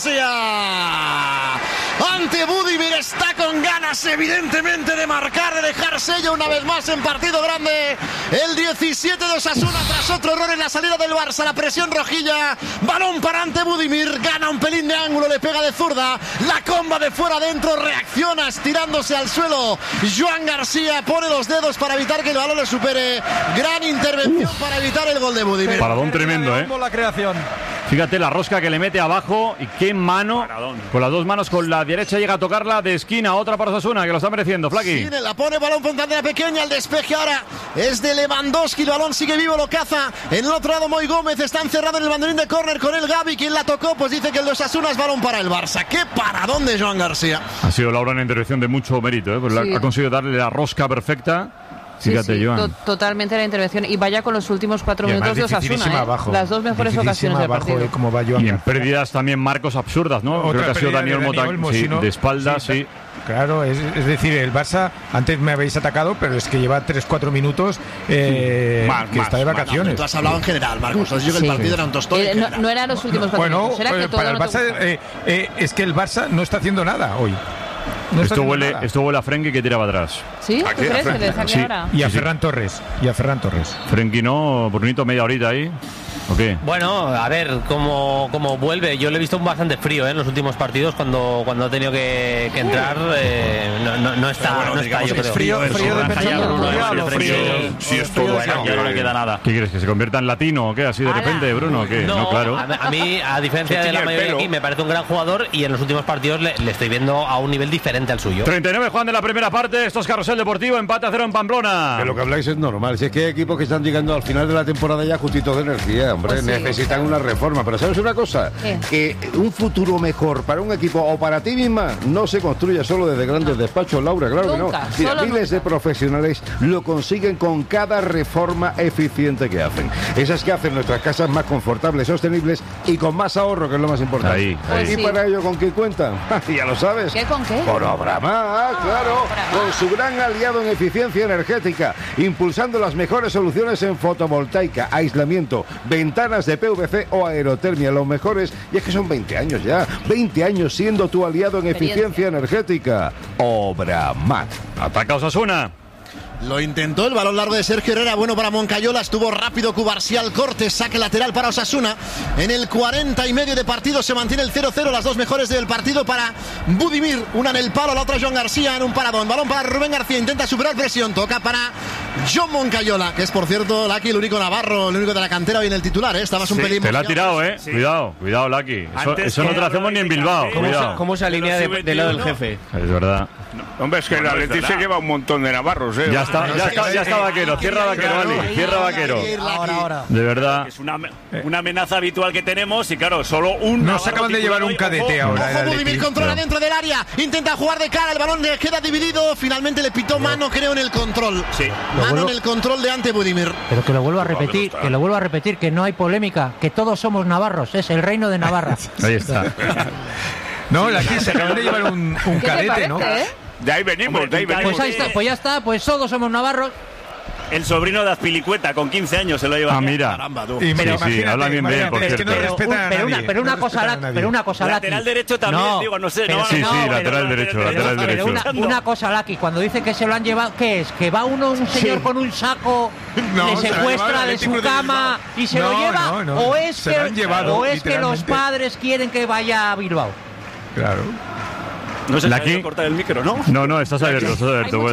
García! Ante Budimir, está con ganas evidentemente de marcar, de dejar sello una vez más en partido grande. El 17 de Osasuna tras otro error en la salida del Barça, la presión rojilla, balón para ante Budimir, gana un pelín de ángulo, le pega de zurda, la comba de fuera adentro, reacciona estirándose al suelo Joan García, pone los dedos para evitar que el balón le supere, gran intervención para evitar el gol de Budimir. Paradón tremendo, La creación. Fíjate la rosca que le mete abajo y qué mano, con las dos manos, con la derecha llega a tocarla de esquina, otra para Osasuna que lo está mereciendo, Flaqui. Sí, la pone balón por pantalla pequeña, el despeje ahora es de Lewandowski, el balón sigue vivo, lo caza en el otro lado Moy Gómez, está encerrado en el banderín de córner con el Gavi, quien la tocó, pues dice que el de Osasuna es balón para el Barça. ¡Qué paradón de Joan García! Ha sido Laura una intervención de mucho mérito, pues Sí. ha conseguido darle la rosca perfecta. Fíjate, Joan. Totalmente la intervención. Y vaya con los últimos 4 minutos de Osasuna. Abajo. Las dos mejores ocasiones del partido. Como va Joan Y en pérdidas también marcos absurdas, ¿no? Creo que ha sido Daniel Mota, sí, de espaldas, sí. Claro, es decir, el Barça, antes me habéis atacado, pero es que lleva 3-4 minutos que está de vacaciones. Tú has hablado en general, Marcos, has dicho que el partido era un tostón. No eran los últimos 4 minutos, era que todo para el Barça, es que el Barça no está haciendo nada hoy. No esto huele a Frenkie que tiraba atrás. ¿Sí? ¿Tú crees que le saque ahora? Y a Ferran Torres. Frenkie no, Brunito media horita ahí. ¿O qué? Bueno, a ver cómo vuelve. Yo le he visto bastante frío en los últimos partidos cuando ha tenido que entrar. No está, yo creo. Frío de frío. Sí, es todo. Bueno, ya no le queda nada. ¿Qué quieres? ¿Que se convierta en latino o qué? ¿Así de repente, Bruno? ¿Qué? No, claro. A mí, a diferencia de la mayoría aquí, me parece un gran jugador y en los últimos partidos le estoy viendo a un nivel diferente al suyo. 39 Juan de la primera parte. Esto es Carrusel Deportivo. Empate a 0 en Pamplona. Que lo que habláis es normal. Si es que hay equipos que están llegando al final de la temporada ya justitos de energía, hombre. Pues sí, necesitan una reforma. Pero ¿sabes una cosa? Que un futuro mejor para un equipo o para ti misma no se construye solo desde grandes despachos, Laura. Claro Nunca, que no. Mira, miles de profesionales lo consiguen con cada reforma eficiente que hacen. Esas que hacen nuestras casas más confortables, sostenibles y con más ahorro, que es lo más importante. Ahí. Pues ¿Y sí. para ello con qué cuentan? Ya lo sabes. ¿Qué con qué? Con Obramar, claro. Con su gran aliado en eficiencia energética, impulsando las mejores soluciones en fotovoltaica, aislamiento, ventanas de PVC o aerotermia, los mejores. Y es que son 20 años ya. 20 años siendo tu aliado en eficiencia energética. Obramar. Ataca Osasuna. Lo intentó, el balón largo de Sergio Herrera, bueno para Moncayola, estuvo rápido Cubarsí al corte, saque lateral para Osasuna. En el 40 y medio de partido se mantiene el 0-0, las dos mejores del partido para Budimir, una en el palo, la otra Joan García en un paradón. Balón para Rubén García, intenta superar presión, toca para John Moncayola, que es por cierto, Laki, el único navarro, el único de la cantera hoy en el titular, estabas un pelín... Te la ha tirado, Sí. Cuidado, Laki. Eso no te lo hacemos ni en Bilbao. Cuidado. ¿Cómo se alinea del lado del jefe? Es verdad. Hombre, es que el Atleti se lleva un montón de navarros, ¿eh? Ya está Vaquero, cierra Vaquero, Ali, cierra Vaquero. Ahora. De verdad. Es una amenaza habitual que tenemos y claro, solo un... Nos acaban de llevar un cadete ahora. Ojo, Budimir controla dentro del área, intenta jugar de cara, el balón le queda dividido, finalmente le pitó mano, creo, en el control. Sí. Mano en el control de ante Budimir. Pero que lo vuelvo a repetir, que no hay polémica, que todos somos navarros, es el reino de Navarra. Ahí está. No, aquí se acaban de llevar un cadete, ¿no? De ahí venimos, de ahí venimos. Pues ahí está, pues ya está, pues todos somos navarros. El sobrino de Azpilicueta, con 15 años, se lo lleva. Ah, mira. Caramba, tú. Sí, habla bien de él, por cierto. Pero una cosa, Laki. Lateral derecho también, digo, no sé. Lateral derecho. Una cosa, Laki, cuando dice que se lo han llevado, ¿qué es? ¿Que va un señor con un saco, le secuestra de su cama y se lo lleva? ¿O es que los padres quieren que vaya a Bilbao? Claro. No sé si cortar el micro, ¿no? No, estás abierto, puedes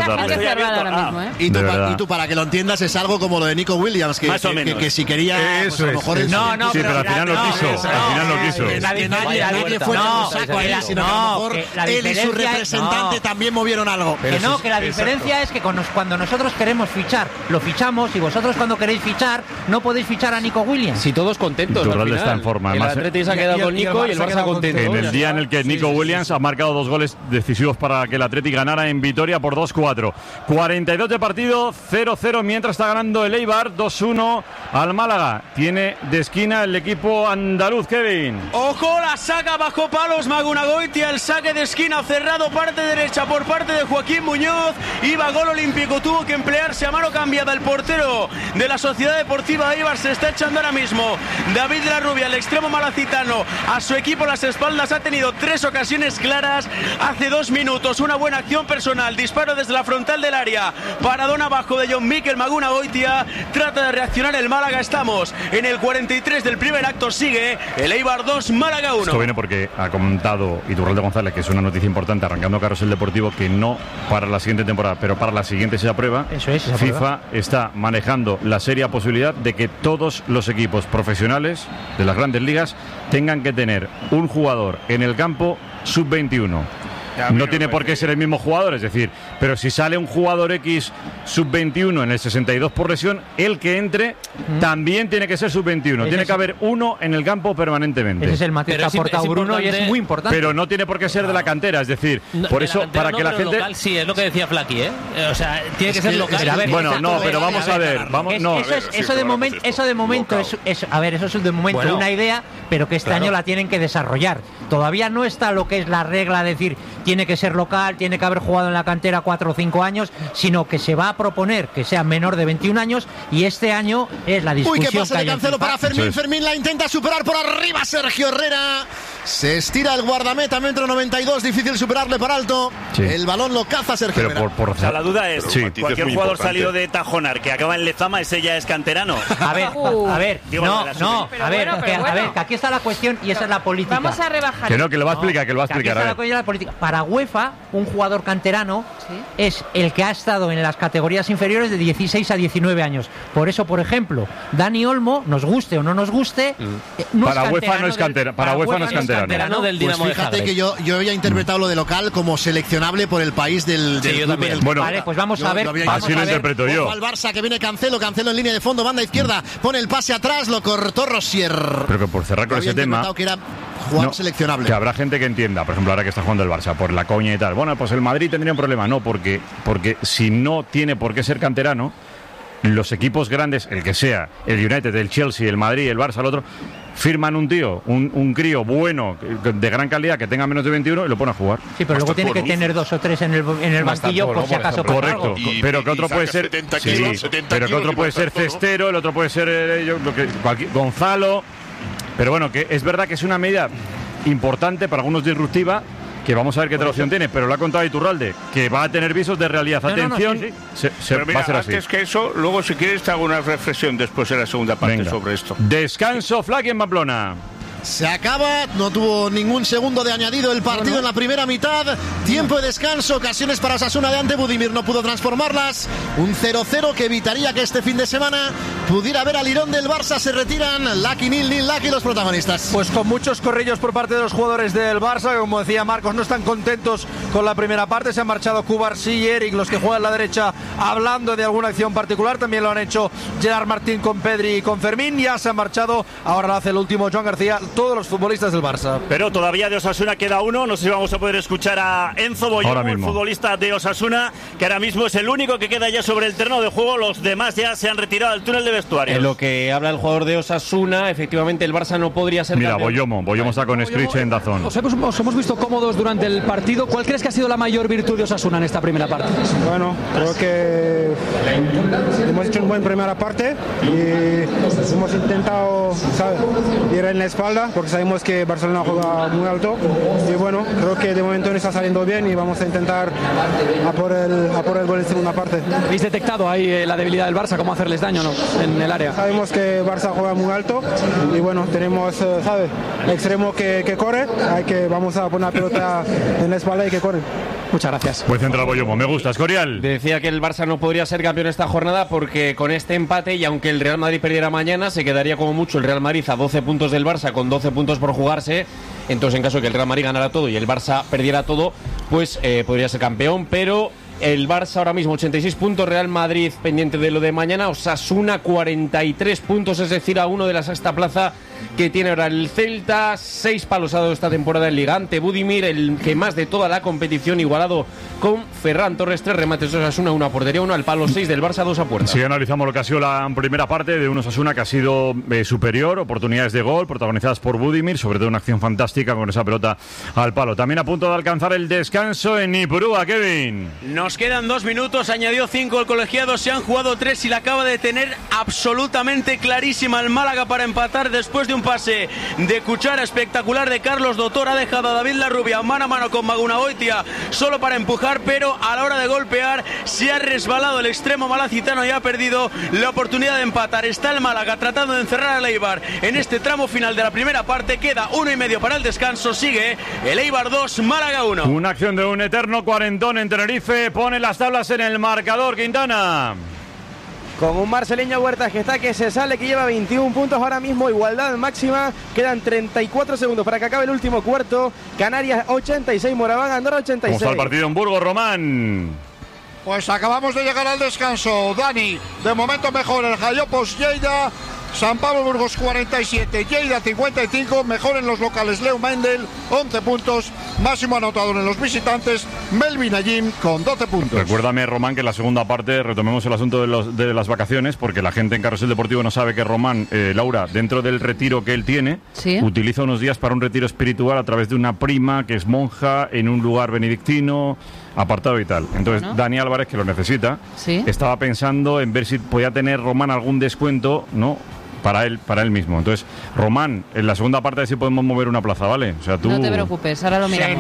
darle. Y tú, para que lo entiendas, es algo como lo de Nico Williams, que si quería, eso a lo mejor es. No, pero al final no quiso. Que nadie fue con un saco ahí, sino que a lo mejor él y su representante también movieron algo. Que la diferencia es que cuando nosotros queremos fichar, lo fichamos, y vosotros cuando queréis fichar, no podéis fichar a Nico Williams. Si todos contentos. Iturralde está en forma. El Atleti se ha quedado con Nico y el Barça contento. En el día en el que Nico Williams ha marcado 2 goles decisivos para que el Atleti ganara en Vitoria por 2-4. 42 de partido, 0-0, mientras está ganando el Eibar 2-1 al Málaga. Tiene de esquina el equipo andaluz, Kevin. Ojo, la saca bajo palos Magunagoitia, el saque de esquina cerrado, parte derecha por parte de Joaquín Muñoz. Iba gol olímpico, tuvo que emplearse a mano cambiada el portero de la Sociedad Deportiva Eibar. Se está echando ahora mismo David de la Rubia, el extremo malacitano, a su equipo las espaldas. Ha tenido 3 ocasiones claras hace 2 minutos. Una buena acción personal, disparo desde la frontal del área, paradón abajo de John Mikel Magunagoitia. Trata de reaccionar el Málaga. Estamos en el 43 del primer acto. Sigue el Eibar 2, Málaga 1. Esto viene porque ha comentado Iturralde González, que es una noticia importante, arrancando Carrusel Deportivo, que no para la siguiente temporada, pero para la siguiente sea prueba. Eso es, esa FIFA prueba está manejando la seria posibilidad de que todos los equipos profesionales de las grandes ligas tengan que tener un jugador en el campo sub-21. No tiene por qué ser el mismo jugador, es decir, pero si sale un jugador X sub-21 en el 62 por lesión, el que entre también tiene que ser sub-21. Tiene que haber uno en el campo permanentemente. Ese es el matiz que ha aportado Bruno y es muy importante. Pero no tiene por qué ser de la cantera, es decir, por eso, para que la gente... Local, sí, es lo que decía Flaky, ¿eh? O sea, tiene que ser local. Pero vamos a ver. Eso de momento es una idea, pero que este año la tienen que desarrollar. Todavía no está lo que es la regla de decir tiene que ser local, tiene que haber jugado en la cantera 4 o 5 años, sino que se va a proponer que sea menor de 21 años, y este año es la discusión. Uy, qué pase de Cancelo para Fermín. Fermín la intenta superar por arriba. Sergio Herrera. Se estira el guardameta, metro 92, difícil superarle para alto. Sí. El balón lo caza Sergio Herrera. O sea, la duda es, cualquier jugador salido de Tajonar que acaba en Lezama, ese ya es canterano. A ver, que aquí está la cuestión y esa es la política. Vamos a rebajar. Que lo va a explicar, que lo va a explicar. Aquí está la política. Para UEFA, un jugador canterano es el que ha estado en las categorías inferiores de 16 a 19 años. Por eso, por ejemplo, Dani Olmo, nos guste o no nos guste, para UEFA no es cantera. Para UEFA no es canterano. Del Dinamo pues fíjate que yo había interpretado lo de local como seleccionable por el país del club. Bueno, vale, pues vamos a ver. Así lo interpreto yo. Al Barça, que viene Cancelo en línea de fondo, banda izquierda, pone el pase atrás, lo cortó Rosier. Pero que por cerrar con ese tema, que era jugador seleccionable. Que habrá gente que entienda, por ejemplo, ahora que está jugando el Barça, por la coña y tal. Bueno, pues el Madrid tendría un problema. No, porque si no tiene por qué ser canterano, los equipos grandes, el que sea, el United, el Chelsea, el Madrid, el Barça, el otro, firman un tío, un crío bueno, de gran calidad, que tenga menos de 21 y lo pone a jugar. Sí, pero luego tiene que tener 2 o 3 en el banquillo por si acaso. Correcto, pero que otro puede ser... pero que otro puede ser Cestero, el otro puede ser Gonzalo. Pero bueno, que es verdad que es una medida importante, para algunos disruptiva, que vamos a ver qué traducción tiene, pero lo ha contado Iturralde, que va a tener visos de realidad. Atención, pero mira, va a ser así. Antes que eso, luego si quieres te hago una reflexión después en la segunda parte sobre esto. Descanso, Flaky en Pamplona. Se acaba, no tuvo ningún segundo de añadido el partido en la primera mitad. Tiempo de descanso, ocasiones para Osasuna de ante. Budimir no pudo transformarlas. Un 0-0 que evitaría que este fin de semana pudiera ver al Lirón del Barça. Se retiran Lucky, Nil, Lucky, los protagonistas. Pues con muchos corrillos por parte de los jugadores del Barça, que, como decía Marcos, no están contentos con la primera parte. Se han marchado Cubarsí y Eric, los que juegan a la derecha, hablando de alguna acción particular. También lo han hecho Gerard Martín con Pedri y con Fermín. Ya se han marchado, ahora lo hace el último Joan García. todos los futbolistas del Barça. Pero todavía de Osasuna queda uno. No sé si vamos a poder escuchar a Enzo Boyomo, el futbolista de Osasuna, que ahora mismo es el único que queda ya sobre el terreno de juego. Los demás ya se han retirado al túnel de vestuarios. En lo que habla el jugador de Osasuna, efectivamente el Barça no podría ser campeón. Boyomo está con Scritch en Dazón. Os hemos visto cómodos durante el partido. ¿Cuál crees que ha sido la mayor virtud de Osasuna en esta primera parte? Bueno, creo que hemos hecho una buena primera parte y hemos intentado, ¿sabes?, ir en la espalda porque sabemos que Barcelona juega muy alto y bueno, creo que de momento no está saliendo bien y vamos a intentar a por el gol en segunda parte. ¿Habéis detectado ahí la debilidad del Barça, cómo hacerles daño, no, en el área? Sabemos que Barça juega muy alto y bueno, tenemos, ¿sabes?, extremo que corre, vamos a poner la pelota en la espalda y que corre. Muchas gracias. Buen central Boyomo, me gusta. Escorial. Decía que el Barça no podría ser campeón esta jornada porque con este empate, y aunque el Real Madrid perdiera mañana, se quedaría como mucho el Real Madrid a 12 puntos del Barça con 12 puntos por jugarse. Entonces, en caso de que el Real Madrid ganara todo y el Barça perdiera todo, pues podría ser campeón, pero el Barça ahora mismo 86 puntos, Real Madrid pendiente de lo de mañana, Osasuna 43 puntos, es decir, a uno de la sexta plaza que tiene ahora el Celta. 6 palos ha dado esta temporada en Liga ante Budimir, el que más de toda la competición, igualado con Ferran Torres. 3 remates de Osasuna, 1 a portería, 1 al palo, 6 del Barça, 2 a puerta. Si analizamos lo que ha sido la primera parte de un Osasuna que ha sido superior, oportunidades de gol protagonizadas por Budimir, sobre todo una acción fantástica con esa pelota al palo. También a punto de alcanzar el descanso en Ipurúa, Kevin. Nos quedan 2 minutos, añadió 5 el colegiado, se han jugado 3 y la acaba de tener absolutamente clarísima el Málaga para empatar después de un pase de cuchara espectacular de Carlos Dotor. Ha dejado a David Larrubia mano a mano con Magunagoitia solo para empujar, pero a la hora de golpear se ha resbalado el extremo malacitano y ha perdido la oportunidad de empatar. Está el Málaga tratando de encerrar al Eibar en este tramo final de la primera parte. Queda 1,5 para el descanso. Sigue el Eibar 2, Málaga 1. Una acción de un eterno cuarentón en Tenerife pone las tablas en el marcador, Quintana. Con un marceleño Huertas que se sale, que lleva 21 puntos ahora mismo, igualdad máxima, quedan 34 segundos para que acabe el último cuarto. Canarias 86, Moraván, Andorra 86. ¿Cómo está el partido en Burgos, Román? Pues acabamos de llegar al descanso, Dani. De momento mejor el Jallopos Lleida, San Pablo Burgos 47, Lleida 55, mejor en los locales Leo Mendel, 11 puntos, máximo anotador en los visitantes, Melvin Allín con 12 puntos. Recuérdame, Román, que en la segunda parte retomemos el asunto de las vacaciones, porque la gente en Carrusel Deportivo no sabe que Román, Laura, dentro del retiro que él tiene, ¿sí?, utiliza unos días para un retiro espiritual a través de una prima que es monja en un lugar benedictino, apartado y tal. Entonces, bueno, Dani Álvarez, que lo necesita, ¿sí?, estaba pensando en ver si podía tener Román algún descuento, ¿no?, para él mismo. Entonces, Román, en la segunda parte sí podemos mover una plaza, ¿vale? O sea, tú... No te preocupes, ahora lo miramos.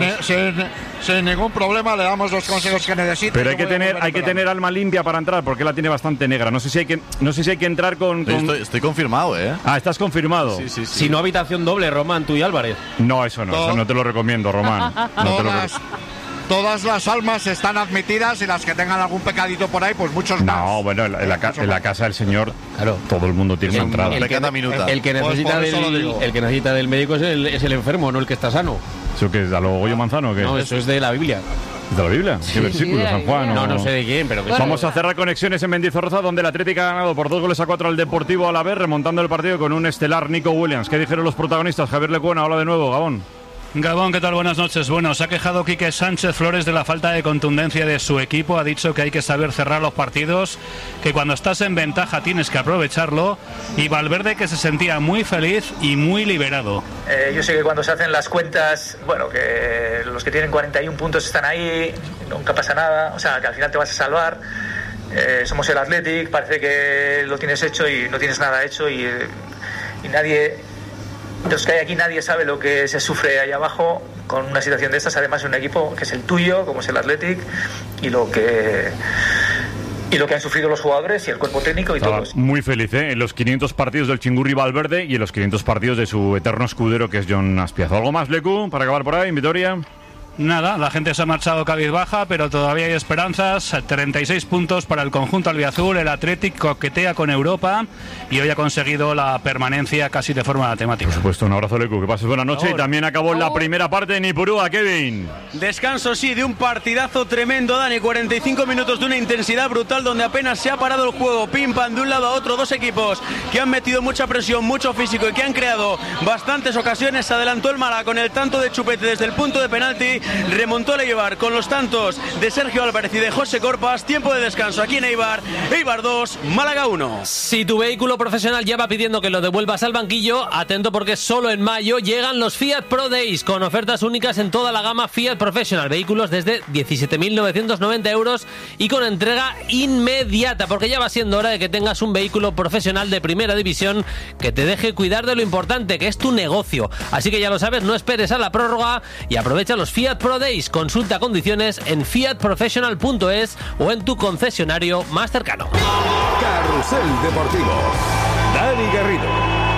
Sin ningún problema, le damos los consejos que necesite. Pero hay que tener alma limpia para entrar, porque la tiene bastante negra. No sé si hay que entrar con... Estoy confirmado, ¿eh? Ah, ¿estás confirmado? Sí. Si no, habitación doble, Román, tú y Álvarez. No, eso no te lo recomiendo, Román. Todas las almas están admitidas y las que tengan algún pecadito por ahí, pues muchos más. No, bueno, en la casa del señor, claro, todo el mundo tiene una entrada. El que necesita del médico es el enfermo, no el que está sano. ¿Eso qué es? ¿A lo Goyo Manzano o qué? No, eso es de la Biblia. ¿De la Biblia? ¿Qué versículo? ¿San Juan? No sé de quién, pero... Vamos a cerrar conexiones en Mendizorroza, donde el Atlético ha ganado por 2-4 al Deportivo Alavés, remontando el partido con un estelar Nico Williams. ¿Qué dijeron los protagonistas? Javier Lecuona, hola de nuevo, Gabón. Gabón, ¿qué tal? Buenas noches. Bueno, se ha quejado Quique Sánchez Flores de la falta de contundencia de su equipo. Ha dicho que hay que saber cerrar los partidos, que cuando estás en ventaja tienes que aprovecharlo. Y Valverde, que se sentía muy feliz y muy liberado. Yo sé que cuando se hacen las cuentas, bueno, que los que tienen 41 puntos están ahí, nunca pasa nada, o sea, que al final te vas a salvar. Somos el Athletic, parece que lo tienes hecho y no tienes nada hecho y nadie... De los que hay aquí nadie sabe lo que se sufre ahí abajo con una situación de estas, además de un equipo que es el tuyo, como es el Athletic, y lo que han sufrido los jugadores y el cuerpo técnico y todos. Muy feliz, en los 500 partidos del Chingurri Valverde y en los 500 partidos de su eterno escudero, que es Jon Azpiazu. ¿Algo más, Lecu, para acabar por ahí en Vitoria? Nada, la gente se ha marchado cabizbaja, pero todavía hay esperanzas. 36 puntos para el conjunto albiazul. El Athletic coquetea con Europa y hoy ha conseguido la permanencia casi de forma matemática. Por supuesto, un abrazo, Lecu, que pases buena noche. Y también acabó la primera parte de Nipurúa, Kevin. Descanso, sí, de un partidazo tremendo, Dani. 45 minutos de una intensidad brutal donde apenas se ha parado el juego. Pim pam de un lado a otro, dos equipos que han metido mucha presión, mucho físico y que han creado bastantes ocasiones. Se adelantó el Málaga con el tanto de Chupete desde el punto de penalti. Remontó el Eibar con los tantos de Sergio Álvarez y de José Corpas. Tiempo de descanso aquí en Eibar. Eibar 2, Málaga 1. Si tu vehículo profesional ya va pidiendo que lo devuelvas al banquillo, atento porque solo en mayo llegan los Fiat Pro Days con ofertas únicas en toda la gama Fiat Professional. Vehículos desde 17.990 euros y con entrega inmediata, porque ya va siendo hora de que tengas un vehículo profesional de primera división que te deje cuidar de lo importante, que es tu negocio. Así que ya lo sabes, no esperes a la prórroga y aprovecha los Fiat Pro Days. Consulta condiciones en fiatprofessional.es o en tu concesionario más cercano. Carrusel Deportivo. Dani Garrido.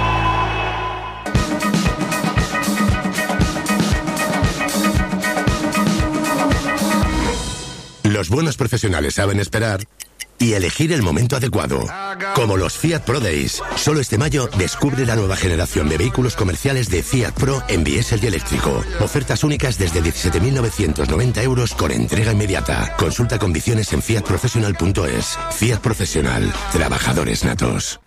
Los buenos profesionales saben esperar y elegir el momento adecuado. Como los Fiat Pro Days. Solo este mayo descubre la nueva generación de vehículos comerciales de Fiat Pro en diésel y eléctrico. Ofertas únicas desde 17.990 euros con entrega inmediata. Consulta condiciones en fiatprofessional.es. Fiat Professional. Trabajadores natos.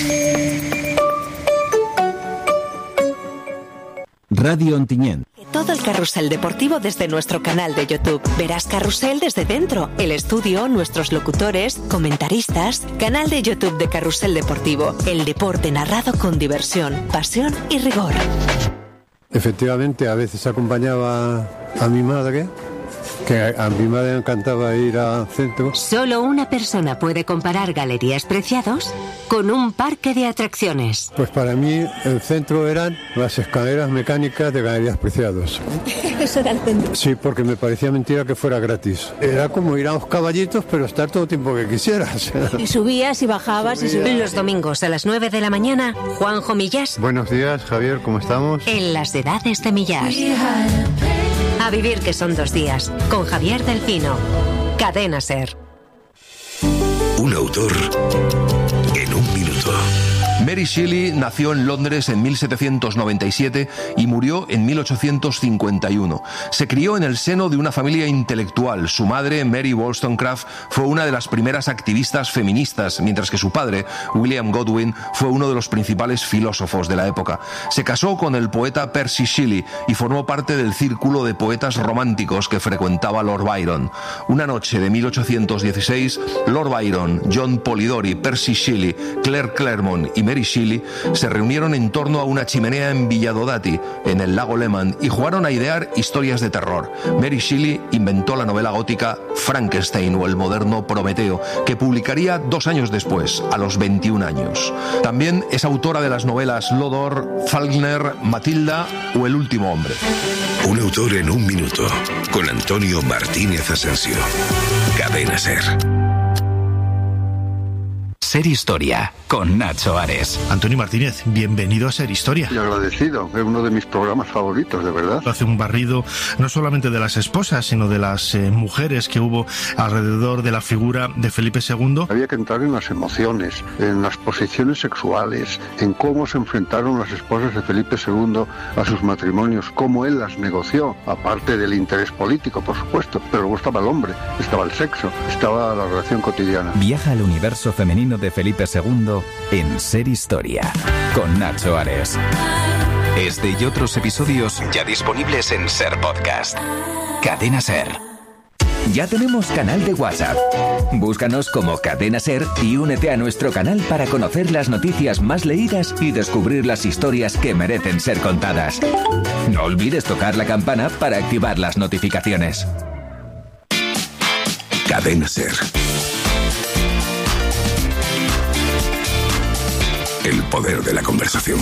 Radio Ontinyent. Todo el carrusel deportivo desde nuestro canal de YouTube. Verás carrusel desde dentro, el estudio, nuestros locutores, comentaristas. Canal de YouTube de Carrusel Deportivo. El deporte narrado con diversión, pasión y rigor. Efectivamente, a veces acompañaba a mi madre, que a mi madre le encantaba ir al centro. Solo una persona puede comparar Galerías Preciados con un parque de atracciones. Pues para mí el centro eran las escaleras mecánicas de Galerías Preciados. Eso era el centro. Sí, porque me parecía mentira que fuera gratis. Era como ir a los caballitos, pero estar todo el tiempo que quisieras. Y subías y bajabas. Los domingos a las 9 de la mañana, Juanjo Millás. Buenos días, Javier, ¿cómo estamos? En las edades de Millás. A vivir que son 2 días, con Javier del Pino. Cadena SER. Un autor en un minuto. Mary Shelley nació en Londres en 1797 y murió en 1851. Se crió en el seno de una familia intelectual. Su madre, Mary Wollstonecraft, fue una de las primeras activistas feministas, mientras que su padre, William Godwin, fue uno de los principales filósofos de la época. Se casó con el poeta Percy Shelley y formó parte del círculo de poetas románticos que frecuentaba Lord Byron. Una noche de 1816, Lord Byron, John Polidori, Percy Shelley, Claire Claremont y Mary Shelley se reunieron en torno a una chimenea en Villadodati, en el lago Lehmann, y jugaron a idear historias de terror. Mary Shelley inventó la novela gótica Frankenstein o el moderno Prometeo, que publicaría 2 años después, a los 21 años. También es autora de las novelas Lodor, Faulkner, Matilda o El último hombre. Un autor en un minuto, con Antonio Martínez Asensio. Cadena SER. Ser Historia, con Nacho Ares. Antonio Martínez, bienvenido a Ser Historia. Y agradecido, es uno de mis programas favoritos, de verdad. Hace un barrido no solamente de las esposas, sino de las mujeres que hubo alrededor de la figura de Felipe II. Había que entrar en las emociones, en las posiciones sexuales, en cómo se enfrentaron las esposas de Felipe II a sus matrimonios, cómo él las negoció, aparte del interés político, por supuesto. Pero luego estaba el hombre, estaba el sexo, estaba la relación cotidiana. Viaja al universo femenino de Felipe II en Ser Historia, con Nacho Ares. Este y otros episodios ya disponibles en Ser Podcast. Cadena SER. Ya tenemos canal de WhatsApp. Búscanos como Cadena SER y únete a nuestro canal para conocer las noticias más leídas y descubrir las historias que merecen ser contadas. No olvides tocar la campana para activar las notificaciones. Cadena SER. El poder de la conversación.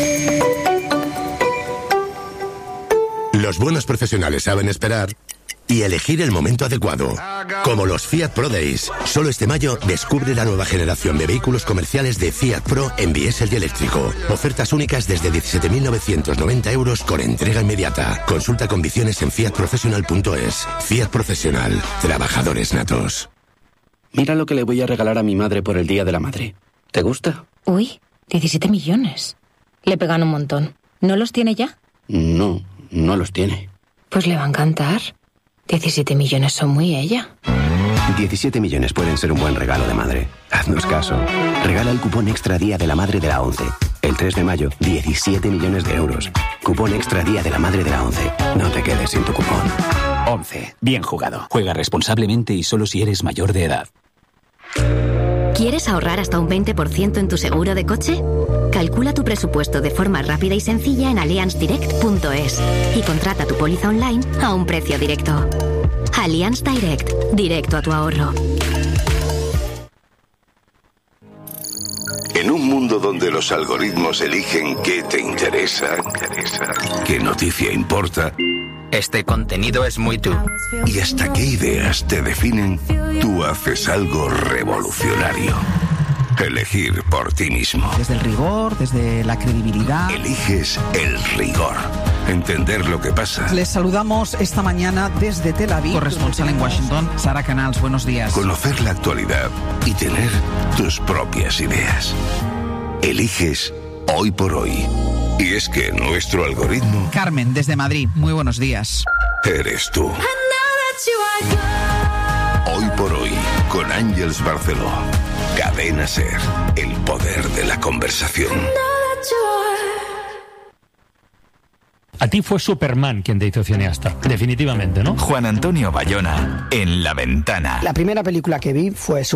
Los buenos profesionales saben esperar y elegir el momento adecuado. Como los Fiat Pro Days. Solo este mayo descubre la nueva generación de vehículos comerciales de Fiat Pro en diésel y eléctrico. Ofertas únicas desde 17.990 euros con entrega inmediata. Consulta condiciones en fiatprofessional.es. Fiat Professional. Trabajadores natos. Mira lo que le voy a regalar a mi madre por el Día de la Madre. ¿Te gusta? Uy, 17 millones. Le pegan un montón. ¿No los tiene ya? No, no los tiene. Pues le va a encantar. 17 millones son muy ella. 17 millones pueden ser un buen regalo de madre. Haznos caso. Regala el cupón extra Día de la Madre de la ONCE. El 3 de mayo, 17 millones de euros. Cupón extra Día de la Madre de la ONCE. No te quedes sin tu cupón. ONCE. Bien jugado. Juega responsablemente y solo si eres mayor de edad. ¿Quieres ahorrar hasta un 20% en tu seguro de coche? Calcula tu presupuesto de forma rápida y sencilla en allianzdirect.es y contrata tu póliza online a un precio directo. Allianz Direct. Directo a tu ahorro. En un mundo donde los algoritmos eligen qué te interesa, qué noticia importa, este contenido es muy tú. y hasta qué ideas te definen, tú haces algo revolucionario. Elegir por ti mismo. Desde el rigor, desde la credibilidad. Eliges el rigor. Entender lo que pasa. Les saludamos esta mañana desde Tel Aviv. Corresponsal en Washington, Sara Canals, buenos días. Conocer la actualidad y tener tus propias ideas. Eliges hoy por hoy. Y es que nuestro algoritmo... Carmen, desde Madrid, muy buenos días. Eres tú. Hoy por hoy, con Ángeles Barceló. Cadena SER, el poder de la conversación. A ti fue Superman quien te hizo cineasta, definitivamente, ¿no? Juan Antonio Bayona, en La Ventana. La primera película que vi fue